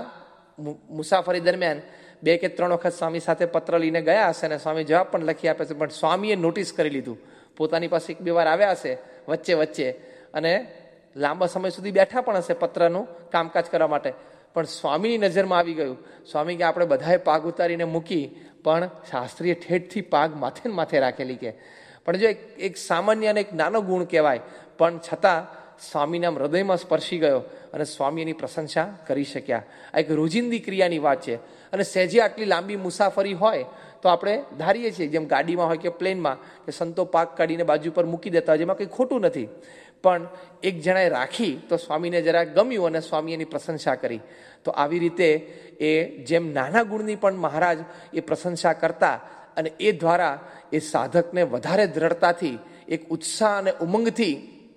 મુસાફરી દરમિયાન બે કે ત્રણ વખત સ્વામી સાથે પત્ર લઈને ગયા હશે, અને સ્વામી જવાબ પણ લખી આપે છે, પણ સ્વામીએ નોટિસ કરી લીધું. પોતાની પાસે એક બે વાર આવ્યા હશે વચ્ચે વચ્ચે, અને લાંબા સમય સુધી બેઠા પણ હશે પત્રનું કામકાજ કરવા માટે, પણ સ્વામીની નજરમાં આવી ગયું. સ્વામી કે આપણે બધાએ પાગ ઉતારીને મૂકી, પણ શાસ્ત્રીએ ઠેઠથી પાગ માથે ને માથે રાખેલી. કે પણ જો એક સામાન્ય અને એક નાનો ગુણ કહેવાય, પણ છતાં સ્વામીના હૃદયમાં સ્પર્શી ગયો, અને સ્વામી એની પ્રશંસા કરી શક્યા. આ એક રોજિંદી ક્રિયાની વાત છે. અને સહેજે આટલી લાંબી મુસાફરી હોય તો આપણે ધારીએ છીએ, જેમ ગાડીમાં હોય કે પ્લેનમાં, કે સંતો પાક કાઢીને બાજુ પર મૂકી દેતા હોય, જેમાં કંઈ ખોટું નથી. પણ એક જણાએ રાખી તો સ્વામીને જરા ગમ્યું, અને સ્વામી એની પ્રશંસા કરી. તો આવી રીતે એ જેમ નાના ગુણની પણ મહારાજ એ પ્રશંસા કરતા, અને એ દ્વારા એ સાધકને વધારે દ્રઢતાથી, એક ઉત્સાહ અને ઉમંગથી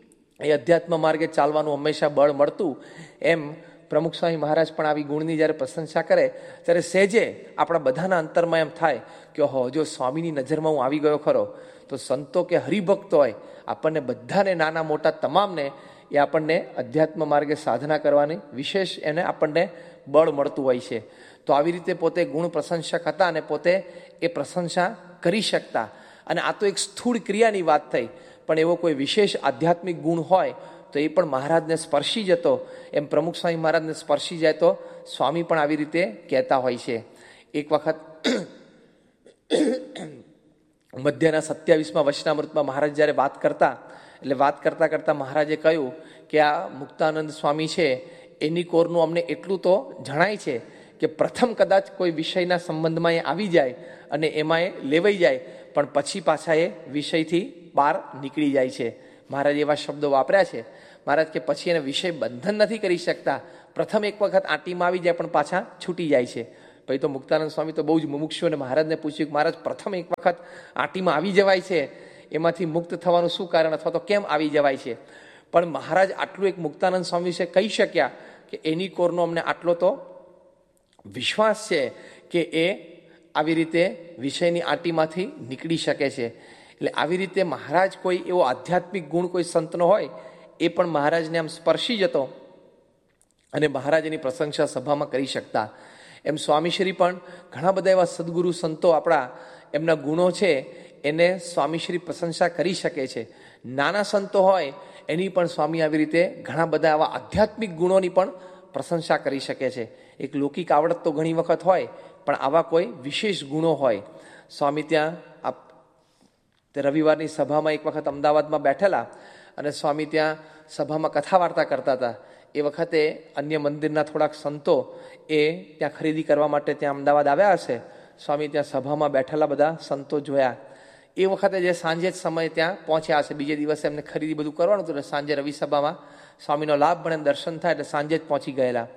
એ અધ્યાત્મ માર્ગે ચાલવાનું હંમેશા બળ મળતું. એમ પ્રમુખ સ્વામી મહારાજ પણ આવી ગુણની જ્યારે પ્રશંસા કરે, ત્યારે સહેજે આપણા બધાના અંતરમાં એમ થાય કે હો, જો સ્વામીની નજરમાં હું આવી ગયો ખરો, તો સંતો કે હરિભક્ત હોય, આપણને બધાને નાના મોટા તમામને એ આપણને અધ્યાત્મ માર્ગે સાધના કરવાની વિશેષ એને આપણને બળ મળતું હોય છે. તો આવી રીતે પોતે ગુણ પ્રશંસક હતા, અને પોતે એ પ્રશંસા કરી શકતા. અને આ તો એક સ્થૂળ ક્રિયાની વાત થઈ, પણ એવો કોઈ વિશેષ આધ્યાત્મિક ગુણ હોય તો એ પણ મહારાજને સ્પર્શી જતો. એમ પ્રમુખ સ્વામી મહારાજને સ્પર્શી જાય તો સ્વામી પણ આવી રીતે કહેતા હોય છે. એક વખત મધ્યના સત્યાવીસમાં વચનામૃતમાં મહારાજ જ્યારે વાત કરતા, એટલે વાત કરતાં કરતાં મહારાજે કહ્યું કે આ મુક્તાનંદ સ્વામી છે એની કોરનું અમને એટલું તો જણાય છે કે પ્રથમ કદાચ કોઈ વિષયના સંબંધમાં એ આવી જાય અને એમાં એ લેવાઈ જાય, પણ પછી પાછા એ વિષયથી બહાર નીકળી જાય છે. મહારાજ એવા શબ્દો વાપર્યા છે. મહારાજ કે પછી એને વિષય બંધન નથી કરી શકતા, પ્રથમ એક વખત આંટીમાં આવી જાય પણ પાછા છૂટી જાય છે. પછી તો મુક્તાનંદ સ્વામી તો બહુ જ મુમુક્ષુ અને મહારાજને પૂછ્યું કે મહારાજ પ્રથમ એક વખત આંટીમાં આવી જવાય છે, એમાંથી મુક્ત થવાનું શું કારણ, અથવા તો કેમ આવી જવાય છે? પણ મહારાજ આટલું એક મુક્તાનંદ સ્વામી વિશે કહી શક્યા કે એની કોરનો અમને આટલો તો વિશ્વાસ છે કે એ આવી રીતે વિષયની આંટીમાંથી નીકળી શકે છે. એટલે આવી રીતે મહારાજ કોઈ એવો આધ્યાત્મિક ગુણ કોઈ સંતનો હોય એ પણ મહારાજને આમ સ્પર્શી જતો અને મહારાજ એની પ્રશંસા સભામાં કરી શકતા. એમ સ્વામીશ્રી પણ ઘણા બધા એવા સદગુરુ સંતો આપણા એમના ગુણો છે એને સ્વામીશ્રી પ્રશંસા કરી શકે છે. નાના સંતો હોય એની પણ સ્વામી આવી રીતે ઘણા બધા આવા આધ્યાત્મિક ગુણોની પણ પ્રશંસા કરી શકે છે. એક લૌકિક આવડત તો ઘણી વખત હોય, પણ આવા કોઈ વિશેષ ગુણો હોય. સ્વામી ત્યાં આપ રવિવારની સભામાં એક વખત અમદાવાદમાં બેઠેલા અને સ્વામી ત્યાં સભામાં કથા વાર્તા કરતા હતા. એ વખતે અન્ય મંદિરના થોડાક સંતો એ ત્યાં ખરીદી કરવા માટે ત્યાં અમદાવાદ આવ્યા હશે. સ્વામી ત્યાં સભામાં બેઠેલા બધા સંતો જોયા. એ વખતે જે સાંજે જ સમય ત્યાં પહોંચ્યા હશે, બીજે દિવસે એમને ખરીદી બધું કરવાનું હતું, એટલે સાંજે રવિ સભામાં સ્વામીનો લાભ મળે, દર્શન થાય, એટલે સાંજે જ પહોંચી ગયેલા.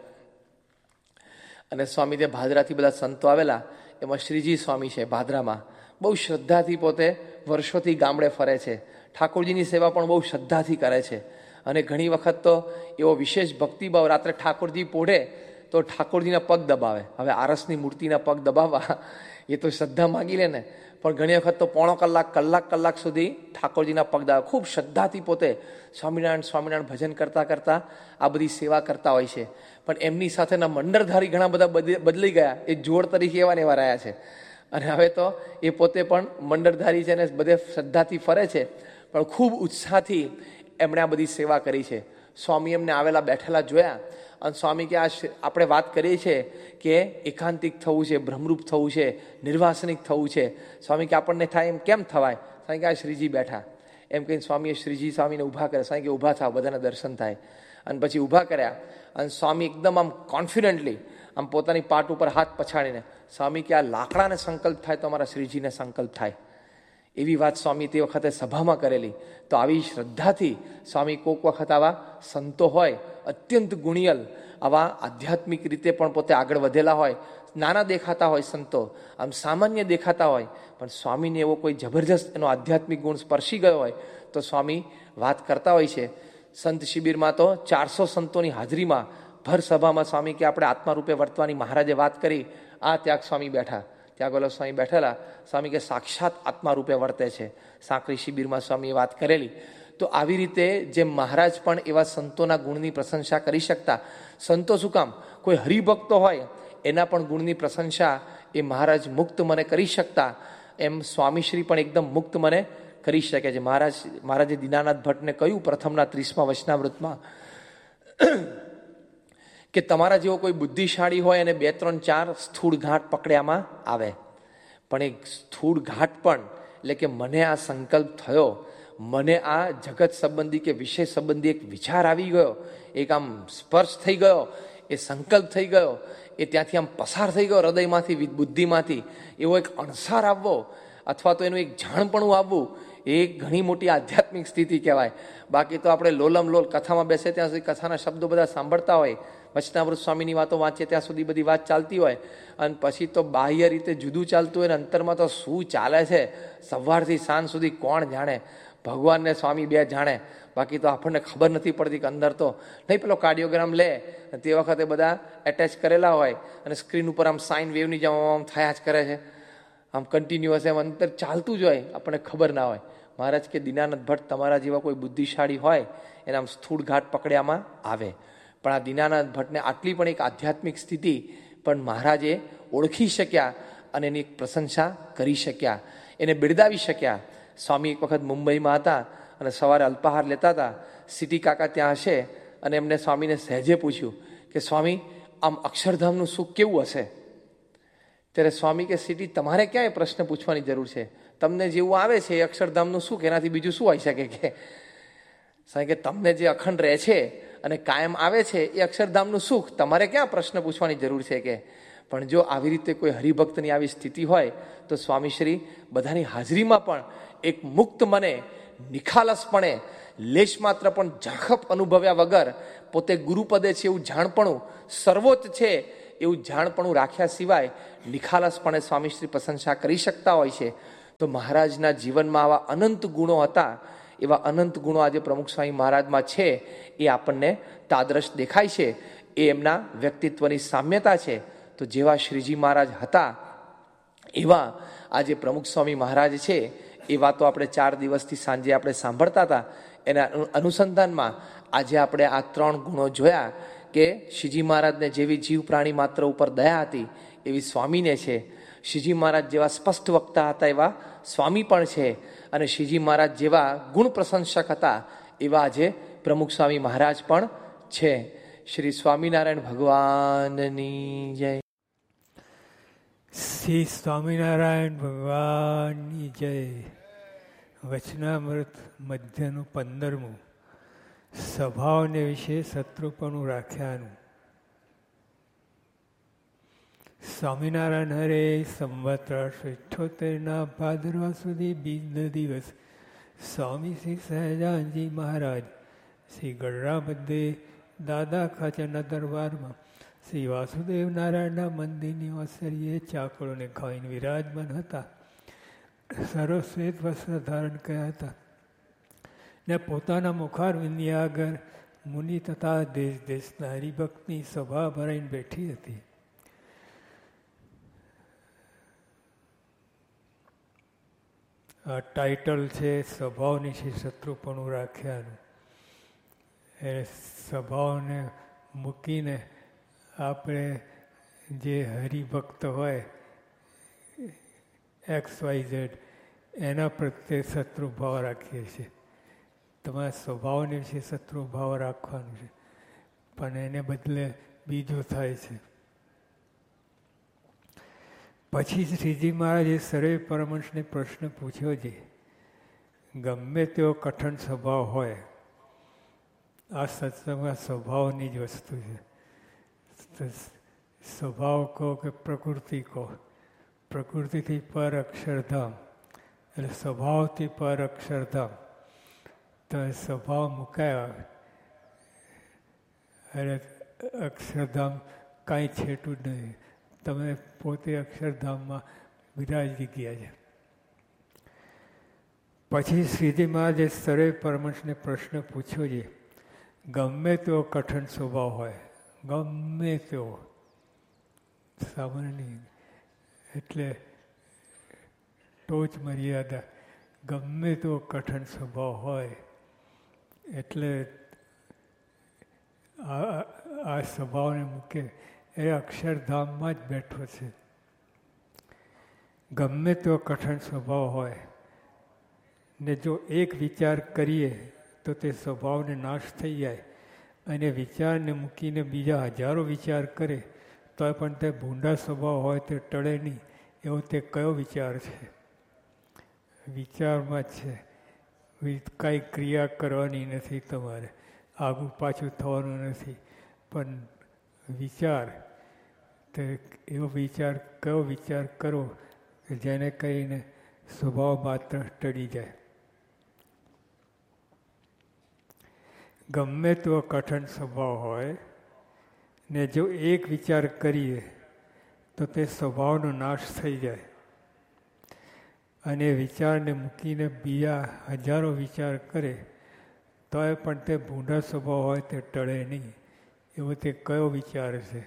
અને સ્વામી ત્યાં ભાદરાથી બધા સંતો આવેલા. એમાં શ્રીજી સ્વામી છે ભાદરામાં, બહુ શ્રદ્ધાથી પોતે વર્ષોથી ગામડે ફરે છે. ઠાકોરજીની સેવા પણ બહુ શ્રદ્ધાથી કરે છે. અને ઘણી વખત તો એવો વિશેષ ભક્તિભાવ, રાત્રે ઠાકોરજી પોઢે તો ઠાકોરજીના પગ દબાવે. હવે આરસની મૂર્તિના પગ દબાવવા એ તો શ્રદ્ધા માગી લે ને, પણ ઘણી વખત તો પોણો કલાક કલાક કલાક સુધી ઠાકોરજીના પગ દબાવે. ખૂબ શ્રદ્ધાથી પોતે સ્વામિનારાયણ સ્વામિનારાયણ ભજન કરતાં કરતાં આ બધી સેવા કરતા હોય છે. પણ એમની સાથેના મંડળધારી ઘણા બધા બદલી ગયા, એ જોડ તરીકે એવા ને એવા રહ્યા છે. અને હવે તો એ પોતે પણ મંડળધારી છે ને બધે શ્રદ્ધાથી ફરે છે, પણ ખૂબ ઉત્સાહથી એમણે આ બધી સેવા કરી છે. સ્વામી એમને આવેલા બેઠેલા જોયા અને સ્વામી કે આ આપણે વાત કરીએ છીએ કે એકાંતિક થવું છે, ભ્રમરૂપ થવું છે, નિર્વાસનિક થવું છે. સ્વામી કે આપણને થાય એમ કેમ થવાય? સ્વામી કે આ શ્રીજી બેઠા એમ કહીને સ્વામીએ શ્રીજી સ્વામીને ઊભા કર્યા. સ્વામી કે ઊભા થાવ, બધાને દર્શન થાય. અને પછી ઊભા કર્યા અને સ્વામી એકદમ આમ કોન્ફિડન્ટલી આમ પોતાની પાટ ઉપર હાથ પછાડીને સ્વામી કે આ લાકડાને સંકલ્પ થાય તો અમારા શ્રીજીને સંકલ્પ થાય, એવી વાત સ્વામી તે વખતે સભામાં કરેલી. તો આવી શ્રદ્ધાથી સ્વામી કોઈક વખત આવા સંતો હોય અત્યંત ગુણિયલ, આવા આધ્યાત્મિક રીતે પણ પોતે આગળ વધેલા હોય, નાના દેખાતા હોય સંતો, આમ સામાન્ય દેખાતા હોય, પણ સ્વામીને એવો કોઈ જબરજસ્ત એનો આધ્યાત્મિક ગુણ સ્પર્શી ગયો હોય તો સ્વામી વાત કરતા હોય છે. સંત શિબિરમાં તો ચારસો સંતોની હાજરીમાં ભર સભામાં સ્વામી કે આપણે આત્મારૂપે વર્તવાની મહારાજે વાત કરી. આ ત્યાગ સ્વામી બેઠા, ત્યાં ગોલો સ્વામી બેઠેલા. સ્વામી કે સાક્ષાત આત્મા રૂપે વર્તે છે. સાંકરી શિબિરમાં સ્વામીએ વાત કરેલી. તો આવી રીતે જેમ મહારાજ પણ એવા સંતોના ગુણની પ્રશંસા કરી શકતા. સંતો શું કામ, કોઈ હરિભક્તો હોય એના પણ ગુણની પ્રશંસા એ મહારાજ મુક્ત મને કરી શકતા, એમ સ્વામીશ્રી પણ એકદમ મુક્ત મને કરી શકે છે. મહારાજ મહારાજે દીનાનાથ ભટ્ટને કહ્યું પ્રથમના ત્રીસમા વચનામૃતમાં કે તમારા જેવો કોઈ બુદ્ધિશાળી હોય અને બે ત્રણ ચાર સ્થૂળ ઘાટ પકડ્યામાં આવે, પણ એક સ્થૂળ ઘાટ પણ એટલે કે મને આ સંકલ્પ થયો, મને આ જગત સંબંધી કે વિષય સંબંધી એક વિચાર આવી ગયો, એક આમ સ્પર્શ થઈ ગયો, એ સંકલ્પ થઈ ગયો, એ ત્યાંથી આમ પસાર થઈ ગયો હૃદયમાંથી, બુદ્ધિમાંથી, એવો એક અણસાર આવવો અથવા તો એનું એક જાણપણું આવવું, એ ઘણી મોટી આધ્યાત્મિક સ્થિતિ કહેવાય. બાકી તો આપણે લોલમ લોલ કથામાં બેસે ત્યાં સુધી કથાના શબ્દો બધા સાંભળતા હોય, વચનામૃત સ્વામીની વાતો વાંચીએ ત્યાં સુધી બધી વાત ચાલતી હોય, અને પછી તો બાહ્ય રીતે જુદું ચાલતું હોય ને અંતરમાં તો શું ચાલે છે સવારથી સાંજ સુધી કોણ જાણે, ભગવાનને સ્વામી બે જાણે. બાકી તો આપણને ખબર નથી પડતી કે અંદર તો નહીં. પેલો કાર્ડિયોગ્રામ લે તે વખતે બધા એટેચ કરેલા હોય અને સ્ક્રીન ઉપર આમ સાઇન વેવની જેમ આમ થયા જ કરે છે, આમ કન્ટિન્યુઅસ એમ અંતર ચાલતું જ હોય, આપણને ખબર ના હોય. મહારાજ કે દીનાનાથ ભટ્ટ તમારા જેવા કોઈ બુદ્ધિશાળી હોય એના આમ સ્થૂળ ઘાટ પકડ્યામાં આવે. પણ આ દીનાનાથ ભટ્ટને આટલી પણ એક આધ્યાત્મિક સ્થિતિ પણ મહારાજે ઓળખી શક્યા અને એની પ્રશંસા કરી શક્યા, એને બિરદાવી શક્યા. સ્વામી એક વખત મુંબઈમાં હતા અને સવારે અલ્પાહાર લેતા હતા. સિટી કાકા ત્યાં હશે અને એમને સ્વામીને સહેજે પૂછ્યું કે સ્વામી આમ અક્ષરધામનું સુખ કેવું હશે? ત્યારે સ્વામી કે સિટી તમારે ક્યાંય પ્રશ્ન પૂછવાની જરૂર છે, તમને જેવું આવે છે એ અક્ષરધામનું સુખ, એનાથી બીજું શું હોઈ શકે? કે સ્વામી કે તમને જે અખંડ રહે છે અને કાયમ આવે છે એ અક્ષરધામનું સુખ, તમારે ક્યાં પ્રશ્ન પૂછવાની જરૂર છે? કે પણ જો આવી રીતે કોઈ હરિભક્તની આવી સ્થિતિ હોય તો સ્વામીશ્રી બધાની હાજરીમાં પણ એક મુક્ત મને નિખાલસપણે લેશ માત્ર પણ ઝાંખપ અનુભવ્યા વગર પોતે ગુરુપદે છે એવું જાણપણું, સર્વોચ્ચ છે એવું જાણપણું રાખ્યા સિવાય નિખાલસપણે સ્વામીશ્રી પ્રશંસા કરી શકતા હોય છે. તો મહારાજના જીવનમાં આવા અનંત ગુણો હતા, એવા અનંત ગુણો આજે પ્રમુખ સ્વામી મહારાજમાં છે. એ આપણને તાદ્રશ દેખાય છે. એ એમના વ્યક્તિત્વની સામ્યતા છે. તો જેવા શ્રીજી મહારાજ હતા એવા આજે પ્રમુખ સ્વામી મહારાજ છે. એ વાતો આપણે ચાર દિવસથી સાંજે આપણે સાંભળતા હતા. એના અનુસંધાનમાં આજે આપણે આ ત્રણ ગુણો જોયા કે શ્રીજી મહારાજને જેવી જીવ પ્રાણી માત્ર ઉપર દયા હતી એવી સ્વામીને છે. શ્રીજી મહારાજ જેવા સ્પષ્ટ વક્તા હતા એવા સ્વામી પણ છે. અને શ્રીજી મહારાજ જેવા ગુણ પ્રશંસક હતા એવા આજે પ્રમુખ સ્વામી મહારાજ પણ છે. શ્રી સ્વામિનારાયણ ભગવાનની જય. શ્રી સ્વામિનારાયણ ભગવાનની જય. વચનામૃત મધ્યનું પંદરમું, સ્વભાવને વિશે શત્રુપણું રાખ્યાનું. સ્વામિનારાયણ હરે સંવત ત્રણસો ઇઠ્ઠોતેરના ભાદરવા સુધી બીજનો દિવસ સ્વામી શ્રી સહજાનજી મહારાજ શ્રી ગઢડા મધ્યે દાદા ખાચરના દરબારમાં શ્રી વાસુદેવ નારાયણના મંદિરની ઓસરીએ ચાકળોને ખાઈને વિરાજમાન હતા. સર્વશ્વેત વસ્ત્ર ધારણ કર્યા હતા ને પોતાના મુખારવિંદની આગળ મુનિ તથા દેશ દેશના હરિભક્તની સભા ભરાઈને બેઠી હતી. આ ટાઇટલ છે સ્વભાવની છે શત્રુપણું રાખ્યાનું. એ સ્વભાવને મૂકીને આપણે જે હરિભક્ત હોય એક્સ વાય ઝેડ એના પ્રત્યે શત્રુભાવ રાખીએ છીએ. તમારા સ્વભાવને વિશે શત્રુભાવ રાખવાનું છે, પણ એને બદલે બીજું થાય છે. પછી શ્રીજી મહારાજે સર્વે પરમહંસને પ્રશ્ન પૂછ્યો છે, ગમે તેવો કઠણ સ્વભાવ હોય, આ સત્સંગમાં સ્વભાવની જ વસ્તુ છે. સ્વભાવ કહો કે પ્રકૃતિ કહો, પ્રકૃતિથી પર અક્ષરધામ એટલે સ્વભાવથી પર અક્ષરધામ. તમે સ્વભાવ મુકાયા અને અક્ષરધામ કાંઈ છેટું જ નહીં. તમે પોતે અક્ષરધામમાં વિરાજી ગયા છે. પછી શ્રીજી મહારાજે સર્વે પરમહંસને પ્રશ્ન પૂછ્યો છે, ગમે તેવો કઠણ સ્વભાવ હોય, ગમે તેવો, સામાન્ય નહીં, એટલે ટોચ મર્યાદા, ગમે તેવો કઠણ સ્વભાવ હોય એટલે આ આ સ્વભાવને મૂકે એ અક્ષરધામમાં જ બેઠો છે. ગમે તેવો કઠણ સ્વભાવ હોય ને જો એક વિચાર કરીએ તો તે સ્વભાવને નાશ થઈ જાય, અને વિચારને મૂકીને બીજા હજારો વિચાર કરે તો પણ તે ભૂંડા સ્વભાવ હોય તે ટળે નહીં. એવો તે કયો વિચાર છે? વિચારમાં જ છે. કાંઈ ક્રિયા કરવાની નથી, તમારે આગું પાછું થવાનું નથી, પણ વિચાર તે એવો વિચાર કયો વિચાર કરો કે જેને કહીને સ્વભાવ માત્ર ટળી જાય. ગમે તેવો કઠણ સ્વભાવ હોય ને જો એક વિચાર કરીએ તો તે સ્વભાવનો નાશ થઈ જાય, અને વિચારને મૂકીને બીજા હજારો વિચાર કરે તોય પણ તે ભૂંડા સ્વભાવ હોય તે ટળે નહીં. એવો તે કયો વિચાર છે?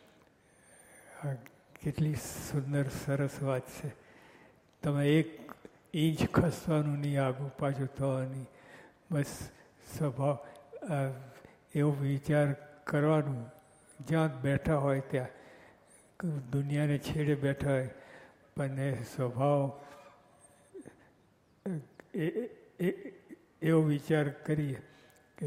કેટલી સુંદર સરસ વાત છે. તમે એક ઇંચ ખસવાનું નહીં, આગું પાછું થવાનું, બસ સ્વભાવ એવો વિચાર કરવાનું. જ્યાં બેઠા હોય ત્યાં, દુનિયાને છેડે બેઠા હોય, પણ એ સ્વભાવ એવો વિચાર કરીએ કે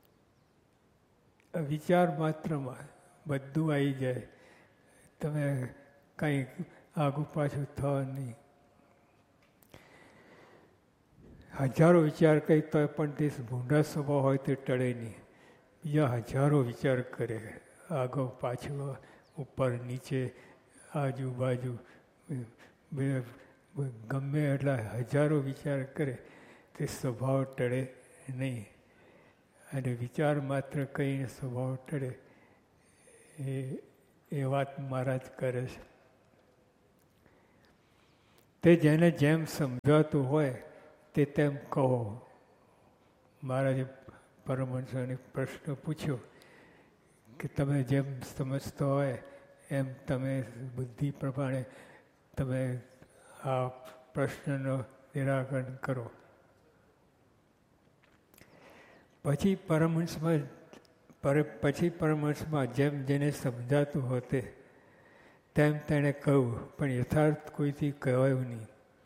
વિચાર માત્રમાં બધું આવી જાય, તમે કંઈ આગું પાછું થવા નહીં. હજારો વિચાર કરી તો પણ તે ભૂંડા સ્વભાવ હોય તે ટળે નહીં. બીજા હજારો વિચાર કરે, આગળ પાછું, ઉપર નીચે, આજુબાજુ, ગમે એટલા હજારો વિચાર કરે તે સ્વભાવ ટળે નહીં. અને વિચાર માત્ર કહીને સ્વભાવ ટળે એ એ વાત મહારાજ કરે છે. તે જેને જેમ સમજાતું હોય તે તેમ કહો. મહારાજે પરમહંસોને પ્રશ્ન પૂછ્યો કે તમે જેમ સમજતો હોય એમ તમે બુદ્ધિ પ્રમાણે તમે આ પ્રશ્નનો નિરાકરણ કરો. પછી પરમહંસમાં પછી પરમહંસમાં જેમ જેને સમજાતું હોતે તેમ તેણે કહ્યું, પણ યથાર્થ કોઈથી કહેવાયું નહીં.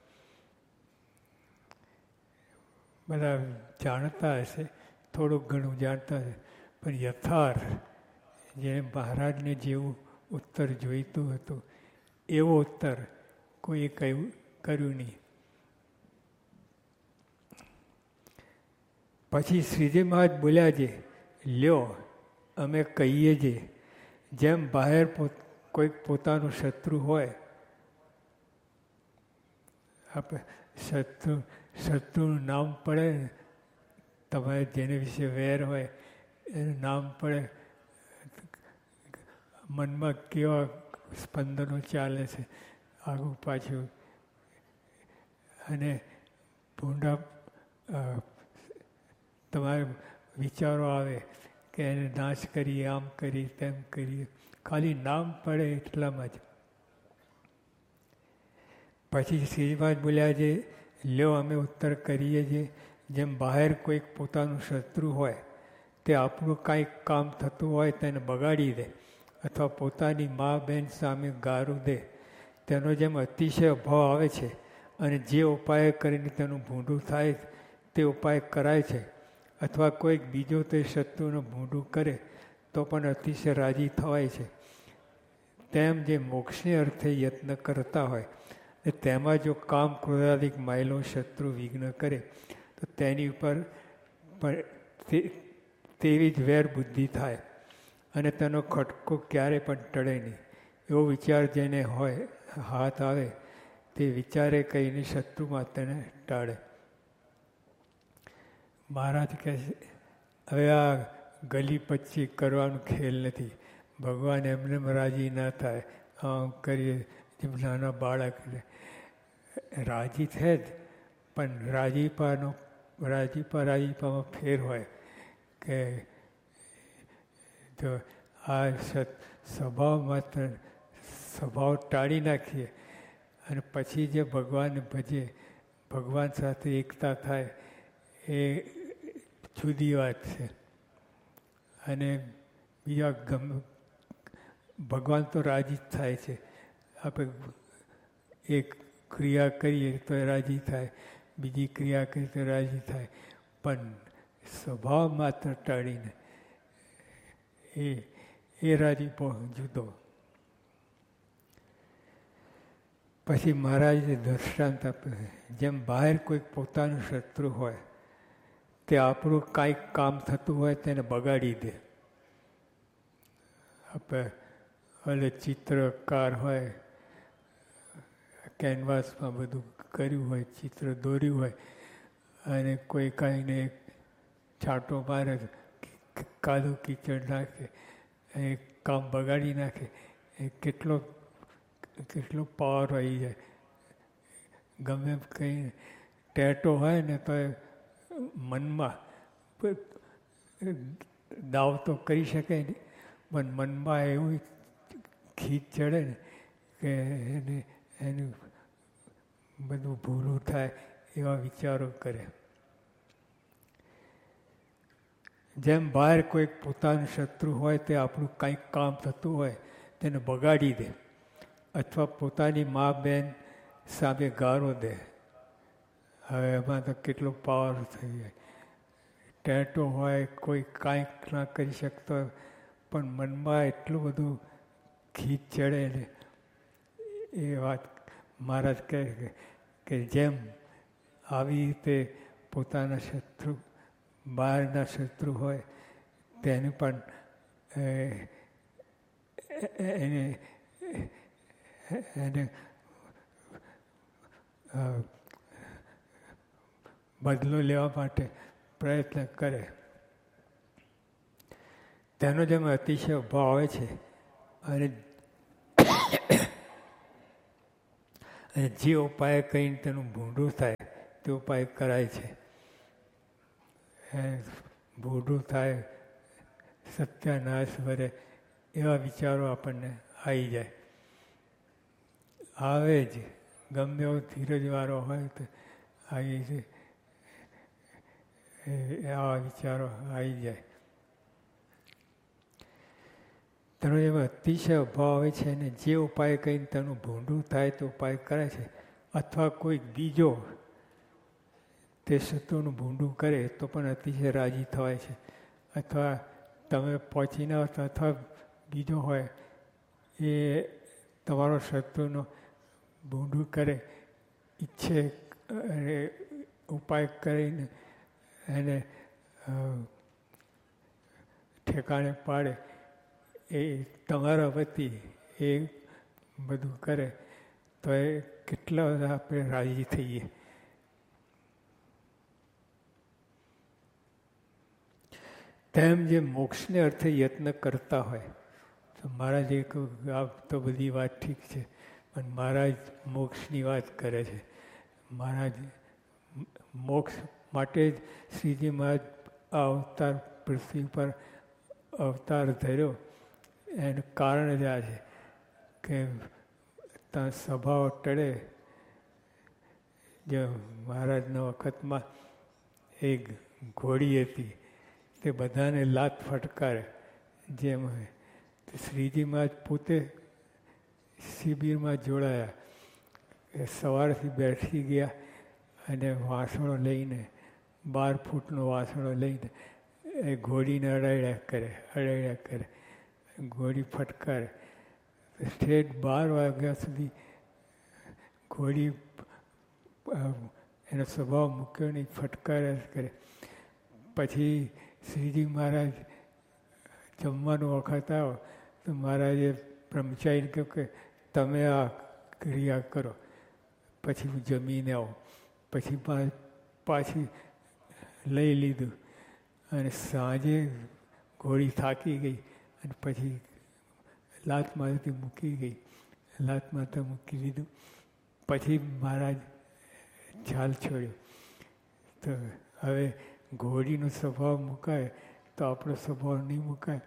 બધા જાણતા હશે, થોડુંક ઘણું જાણતા હશે, પણ યથાર્થ જેને મહારાજને જેવું ઉત્તર જોઈતું હતું એવો ઉત્તર કોઈએ કહ્યું કર્યું નહીં. પછી શ્રીજી મહારાજ બોલ્યા છે, લ્યો અમે કહીએ છીએ, જેમ બહાર પોત કોઈક પોતાનું શત્રુ હોય, આપણે શત્રુ શત્રુનું નામ પડે, તમારે જેને વિશે વેર હોય એનું નામ પડે, મનમાં કેવા સ્પંદનો ચાલે છે આગું પાછું, અને ભૂંડા તમારે વિચારો આવે કે એને નાશ કરીએ, આમ કરીએ, તેમ કરીએ, ખાલી નામ પડે એટલામાં જ. પછી શ્રીજીભાઈ બોલ્યા છે, લ્યો અમે ઉત્તર કરીએ છીએ, જેમ બહાર કોઈક પોતાનું શત્રુ હોય તે આપણું કાંઈક કામ થતું હોય તેને બગાડી દે અથવા પોતાની મા બહેન સામે ગારું દે, તેનો જેમ અતિશય ભાવ આવે છે અને જે ઉપાય કરીને તેનું ભૂંડું થાય તે ઉપાય કરાય છે, અથવા કોઈક બીજો તે શત્રુનું ભૂંડું કરે તો પણ અતિશય રાજી થવાય છે, તેમ જે મોક્ષને અર્થે યત્ન કરતા હોય તેમાં જો કામ ક્રોધાદિક માયલો શત્રુ વિઘ્ન કરે તો તેની ઉપર તેવી જ વેર બુદ્ધિ થાય અને તેનો ખટકો ક્યારે પણ ટળે નહીં. એવો વિચાર જેને હોય હાથ આવે તે વિચારે કહીને શત્રુમાં તેને ટાળે. મહારાજ કહે છે, હવે આ ગલી પચ્છી કરવાનું ખેલ નથી. ભગવાન એમને રાજી ના થાય, આમ કરીએ જેમ નાના બાળક રાજી થાય જ, પણ રાજીપાનો રાજીપા રાજીપામાં ફેર હોય કે જો આ સ્વભાવ માત્ર સ્વભાવ ટાળી નાખીએ અને પછી જે ભગવાનને ભજે, ભગવાન સાથે એકતા થાય એ જુદી વાત છે. અને બીજા ગમે ભગવાન તો રાજી જ થાય છે. આપણે એક ક્રિયા કરીએ તો રાજી થાય, બીજી ક્રિયા કરીએ તો રાજી થાય, પણ સ્વભાવ માત્ર ટાળીને એ એ રાજીપો જુદો. પછી મહારાજે દૃષ્ટાંત આપે, જેમ બહાર કોઈક પોતાનું શત્રુ હોય તે આપણું કાંઈક કામ થતું હોય તેને બગાડી દે. આપણે એટલે ચિત્રકાર હોય, કેનવાસમાં બધું કર્યું હોય, ચિત્ર દોર્યું હોય અને કોઈ કાંઈને છાંટો મારે, કાદું કીચડ નાખે, એ કામ બગાડી નાખે, એ કેટલો કેટલો પાવર આવી જાય. ગમે એમ કંઈ ટેટો હોય ને તો મનમાં દાવ તો કરી શકે નહીં, પણ મનમાં એવું ખીચ ચડે ને કે એને એનું બધું ભૂલું થાય એવા વિચારો કરે. જેમ બહાર કોઈક પોતાનું શત્રુ હોય તે આપણું કંઈક કામ થતું હોય તેને બગાડી દે અથવા પોતાની મા બહેન સામે ગારો દે. હવે એમાં તો કેટલો પાવર થઈ જાય. ટેટો હોય, કોઈ કાંઈક ના કરી શકતો હોય પણ મનમાં એટલું બધું ખીચ ચડે ને એ વાત મહારાજ કહે કે જેમ આવી રીતે પોતાના શત્રુ બહારના શત્રુ હોય તેને પણ એને એને બદલો લેવા માટે પ્રયત્ન કરે તેનો જેમ અતિશય ભાવ આવે છે અને અને જે ઉપાય કહીને તેનું ભૂંડું થાય તે ઉપાય કરાય છે. ભૂંડું થાય, સત્યાનાશ વરે એવા વિચારો આપણને આવી જાય. આવે જ ગમે એવો ધીરજવાળો હોય તો આવી છે આવા વિચારો આવી જાય. તેનો એમાં અતિશય અભાવ આવે છે અને જે ઉપાય કહીને તેનું ભૂંડું થાય તો ઉપાય કરે છે. અથવા કોઈ બીજો તે શત્રુનું ભૂંડું કરે તો પણ અતિશય રાજી થવાય છે. અથવા તમે પહોંચી ના તો અથવા બીજો હોય એ તમારો શત્રુનો ભૂંડું કરે, ઈચ્છે ઉપાય કરીને એને ઠેકાણે પાડે એ તમારા વતી એ બધું કરે તો એ કેટલા બધા આપણે રાજી થઈએ. તેમ જે મોક્ષને અર્થે યત્ન કરતા હોય તો મહારાજ એક આ તો બધી વાત ઠીક છે પણ મહારાજ મોક્ષની વાત કરે છે. મહારાજ મોક્ષ માટે જ શ્રીજી મહારાજ આ અવતાર પૃથ્વી પર અવતાર ધર્યો. એનું કારણ જ આ છે કે ત્યાં સભાઓ ટળે. જે મહારાજના વખતમાં એક ઘોડી હતી તે બધાને લાત ફટકારે જેમ હોય. શ્રીજી મહારાજ પોતે શિબિરમાં જોડાયા. સવારથી બેઠી ગયા અને વાસણો લઈને બાર ફૂટનો વાસણો લઈને એ ઘોડીને અડાડ્યા કરે અડાડ્યા કરે ઘોડી ફટકારે. ઠેઠ બાર વાગ્યા સુધી ઘોડી એનો સ્વભાવ મૂક્યો નહીં, ફટકાર્યા જ કરે. પછી શ્રીજી મહારાજ જમવાનો વખત આવ્યો તો મહારાજે બ્રહ્મચારીને કહ્યું કે તમે આ ક્રિયા કરો પછી હું જમીને આવું. પછી પાછી લઈ લીધું અને સાંજે ઘોડી થાકી ગઈ અને પછી લાત મારથી મૂકી ગઈ. લાત મારતા મૂકી દીધું. પછી મહારાજ ઝાલ છોડ્યો. તો હવે ઘોડીનો સ્વભાવ મુકાય તો આપણો સ્વભાવ નહીં મુકાય.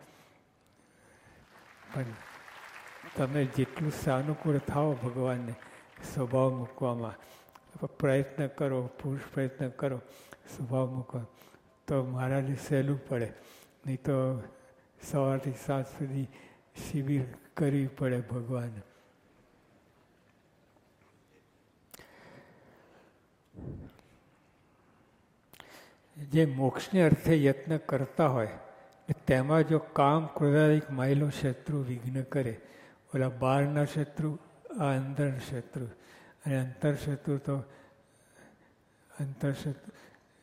પણ તમે જેટલું સાનુકૂળ થાઓ ભગવાનને સ્વભાવ મૂકવામાં પ્રયત્ન કરો, પુરુષ પ્રયત્ન કરો સ્વભાવ મૂકવા તો મહારાજે સહેલું પડે. નહીં તો સવારથી સાંજ સુધી શિબિર કરવી પડે ભગવાન. જે મોક્ષને અર્થે યત્ન કરતા હોય તેમાં જો કામ ક્રોધાદિક માયલો શત્રુ વિઘ્ન કરે, ઓલા બહારના શત્રુ આ અંદર શત્રુ અને અંતરશત્રુ તો અંતરશત્રુ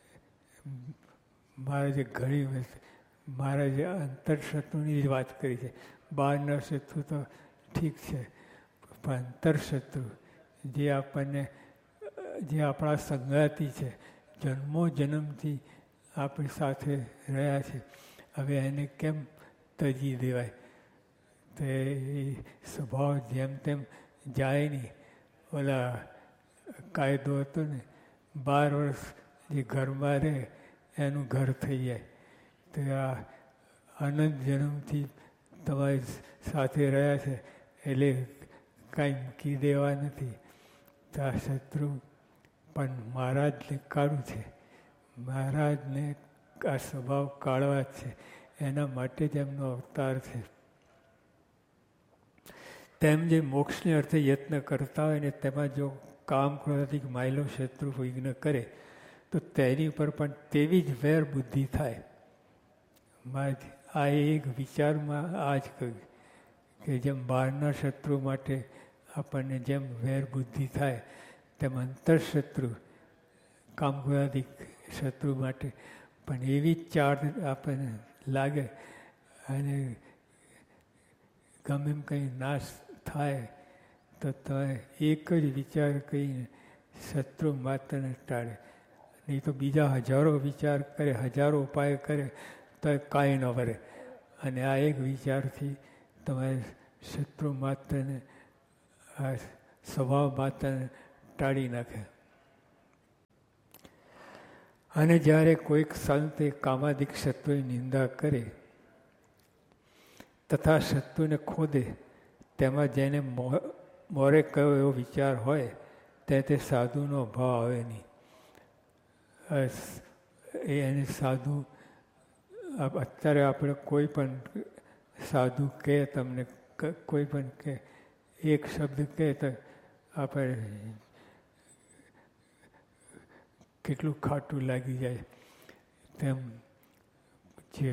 મહારાજે ઘણી મહારાજે અંતરશત્રુની જ વાત કરી છે. બહારના શત્રુ તો ઠીક છે પણ અંતરશત્રુ જે આપણને જે આપણા સંગાતી છે, જન્મો જન્મથી આપણી સાથે રહ્યા છે, હવે એને કેમ તજી દેવાય? તો એ સ્વભાવ જેમ તેમ જાય નહીં. ઓલા કાયદો હતો ને બાર વર્ષ જે ઘરમાં રહે એનું ઘર થઈ જાય. તો આ અનંત જન્મથી તમારી સાથે રહ્યા છે એટલે કાંઈ મૂકી દેવા નથી. તો આ શત્રુ પણ મહારાજને કાઢવું છે. મહારાજને આ સ્વભાવ કાઢવા જ છે. એના માટે જ એમનો અવતાર છે. તેમ જે મોક્ષને અર્થે યત્ન કરતા હોય ને તેમાં જો કામ ક્રોધાદિક માયલો શત્રુ વિઘ્ન કરે તો તેની ઉપર પણ તેવી જ વેર બુદ્ધિ થાય. આ એક વિચારમાં આ જ કહ્યું કે જેમ બહારના શત્રુ માટે આપણને જેમ વેર બુદ્ધિ થાય તેમ અંતરશત્રુ કામ ક્રોધાદિક શત્રુ માટે પણ એવી જ ચાર આપણને લાગે અને ગમે એમ કંઈ નાશ થાય તો તમે એક જ વિચાર કહીને શત્રુ માત્રને ટાળે. નહીં તો બીજા હજારો વિચાર કરે, હજારો ઉપાય કરે તો કાંઈ ન વરે. અને આ એક વિચારથી તમારે શત્રુ માત્રને, આ સ્વભાવ માત્રને ટાળી નાખે. અને જ્યારે કોઈક સંત એ કામાદિક શત્રુની નિંદા કરે તથા શત્રુને ખોદે, તેમાં જેને મોરે કયો એવો વિચાર હોય તે તે સાધુનો ભાવ આવે નહીં. એને સાધુ, અત્યારે આપણે કોઈ પણ સાધુ કહે, તમને કોઈ પણ કહે, એક શબ્દ કહે તો આપણે કેટલું ખાટું લાગી જાય. તેમ જે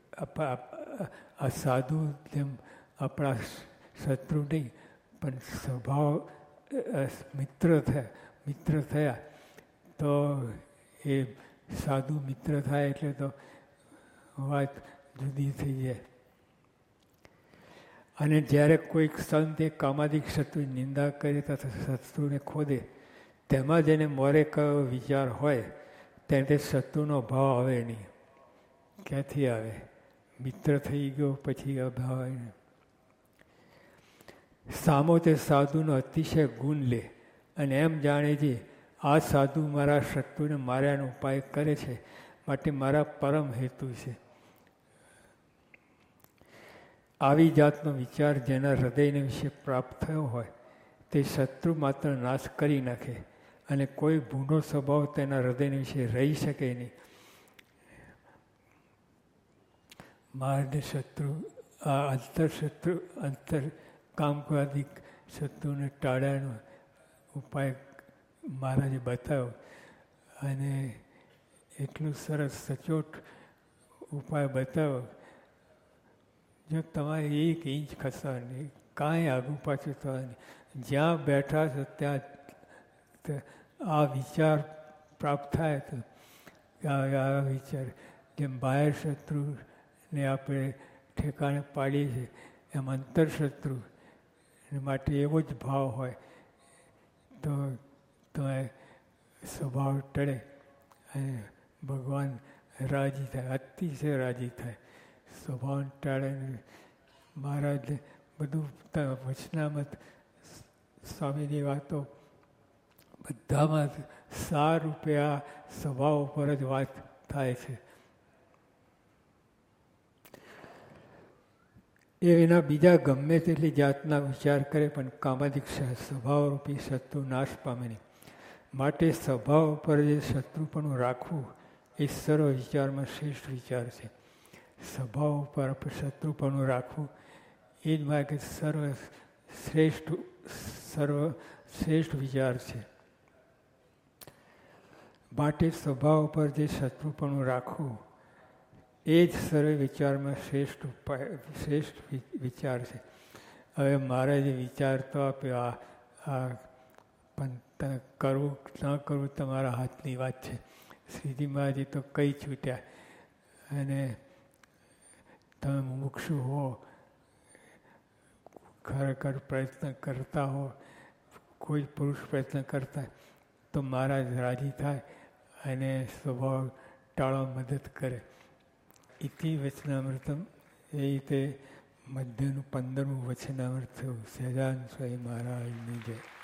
આ સાધુ તેમ આપણા શત્રુ નહીં પણ સ્વભાવ મિત્ર થયા મિત્ર થયા તો એ સાધુ મિત્ર થાય એટલે તો વાત જુદી થઈ જાય. અને જ્યારે કોઈક સંત એ કામાદિક શત્રુની નિંદા કરે તથા શત્રુને ખોદે, તેમાં જેને મોરે કયો વિચાર હોય તેને તે શત્રુનો ભાવ આવે નહીં. ક્યાંથી આવે? મિત્ર થઈ ગયો પછી અભાવ આવે નહીં. સામો તે સાધુનો અતિશય ગુણ લે અને એમ જાણે છે આ સાધુ મારા શત્રુને માર્યાનો ઉપાય કરે છે, માટે મારા પરમ હેતુ છે. આવી જાતનો વિચાર જેના હૃદયને વિશે પ્રાપ્ત થયો હોય તે શત્રુ માત્ર નાશ કરી નાખે અને કોઈ ભૂંડો સ્વભાવ તેના હૃદયને વિશે રહી શકે નહીં. મારને શત્રુ આ અંતરશત્રુ અંતર કામકાદિક શત્રુને ટાળવાનો ઉપાય મહારાજે બતાવ્યો અને એટલું સરસ સચોટ ઉપાય બતાવ્યો. જો તમારે એક ઇંચ ખસવાની, કાંઈ આગું પાછું થવાની, જ્યાં બેઠા છો ત્યાં આ વિચાર પ્રાપ્ત થાય તો આ વિચાર જેમ બાહ્ય શત્રુને આપણે ઠેકાણે પાડીએ છીએ એમ અંતરશત્રુ માટે એવો જ ભાવ હોય તો તમે સ્વભાવ ટળે અને ભગવાન રાજી થાય, અતિશય રાજી થાય. સ્વભાવ ટાળે. મહારાજને બધું વચનામત સ્વામીની વાતો બધામાં સાર રૂપે આ સ્વભાવ ઉપર જ વાત થાય છે. એ એના બીજા ગમે તેટલી જાતના વિચાર કરે પણ કામાદિક સ્વભાવરૂપી શત્રુ નાશ પામે નહીં. માટે સ્વભાવ ઉપર જે શત્રુપણું રાખવું એ સર્વ વિચારમાં શ્રેષ્ઠ વિચાર છે. સ્વભાવ ઉપર શત્રુપણું રાખવું એ જ માર્ગે સર્વ શ્રેષ્ઠ સર્વ શ્રેષ્ઠ વિચાર છે. માટે સ્વભાવ ઉપર જે શત્રુપણું રાખવું એ જ સર્વ વિચારમાં શ્રેષ્ઠ ઉપાય શ્રેષ્ઠ વિચાર છે. હવે મારે જે વિચાર તો આપ્યો આ આ પણ કરવું ન કરવું તમારા હાથની વાત છે. શ્રીજી મહારાજે તો કઈ છૂટ્યા અને તમે મુમુક્ષુ હો, ખરેખર પ્રયત્ન કરતા હો, કોઈ પુરુષ પ્રયત્ન કરતા તો મહારાજ રાજી થાય અને સ્વભાવ ટાળવા મદદ કરે. ઇતિ વચનામૃતમ એ રીતે મધ્યનું પંદરમું વચનામૃત થયું. સહજાનંદ સ્વામી મહારાજની જય.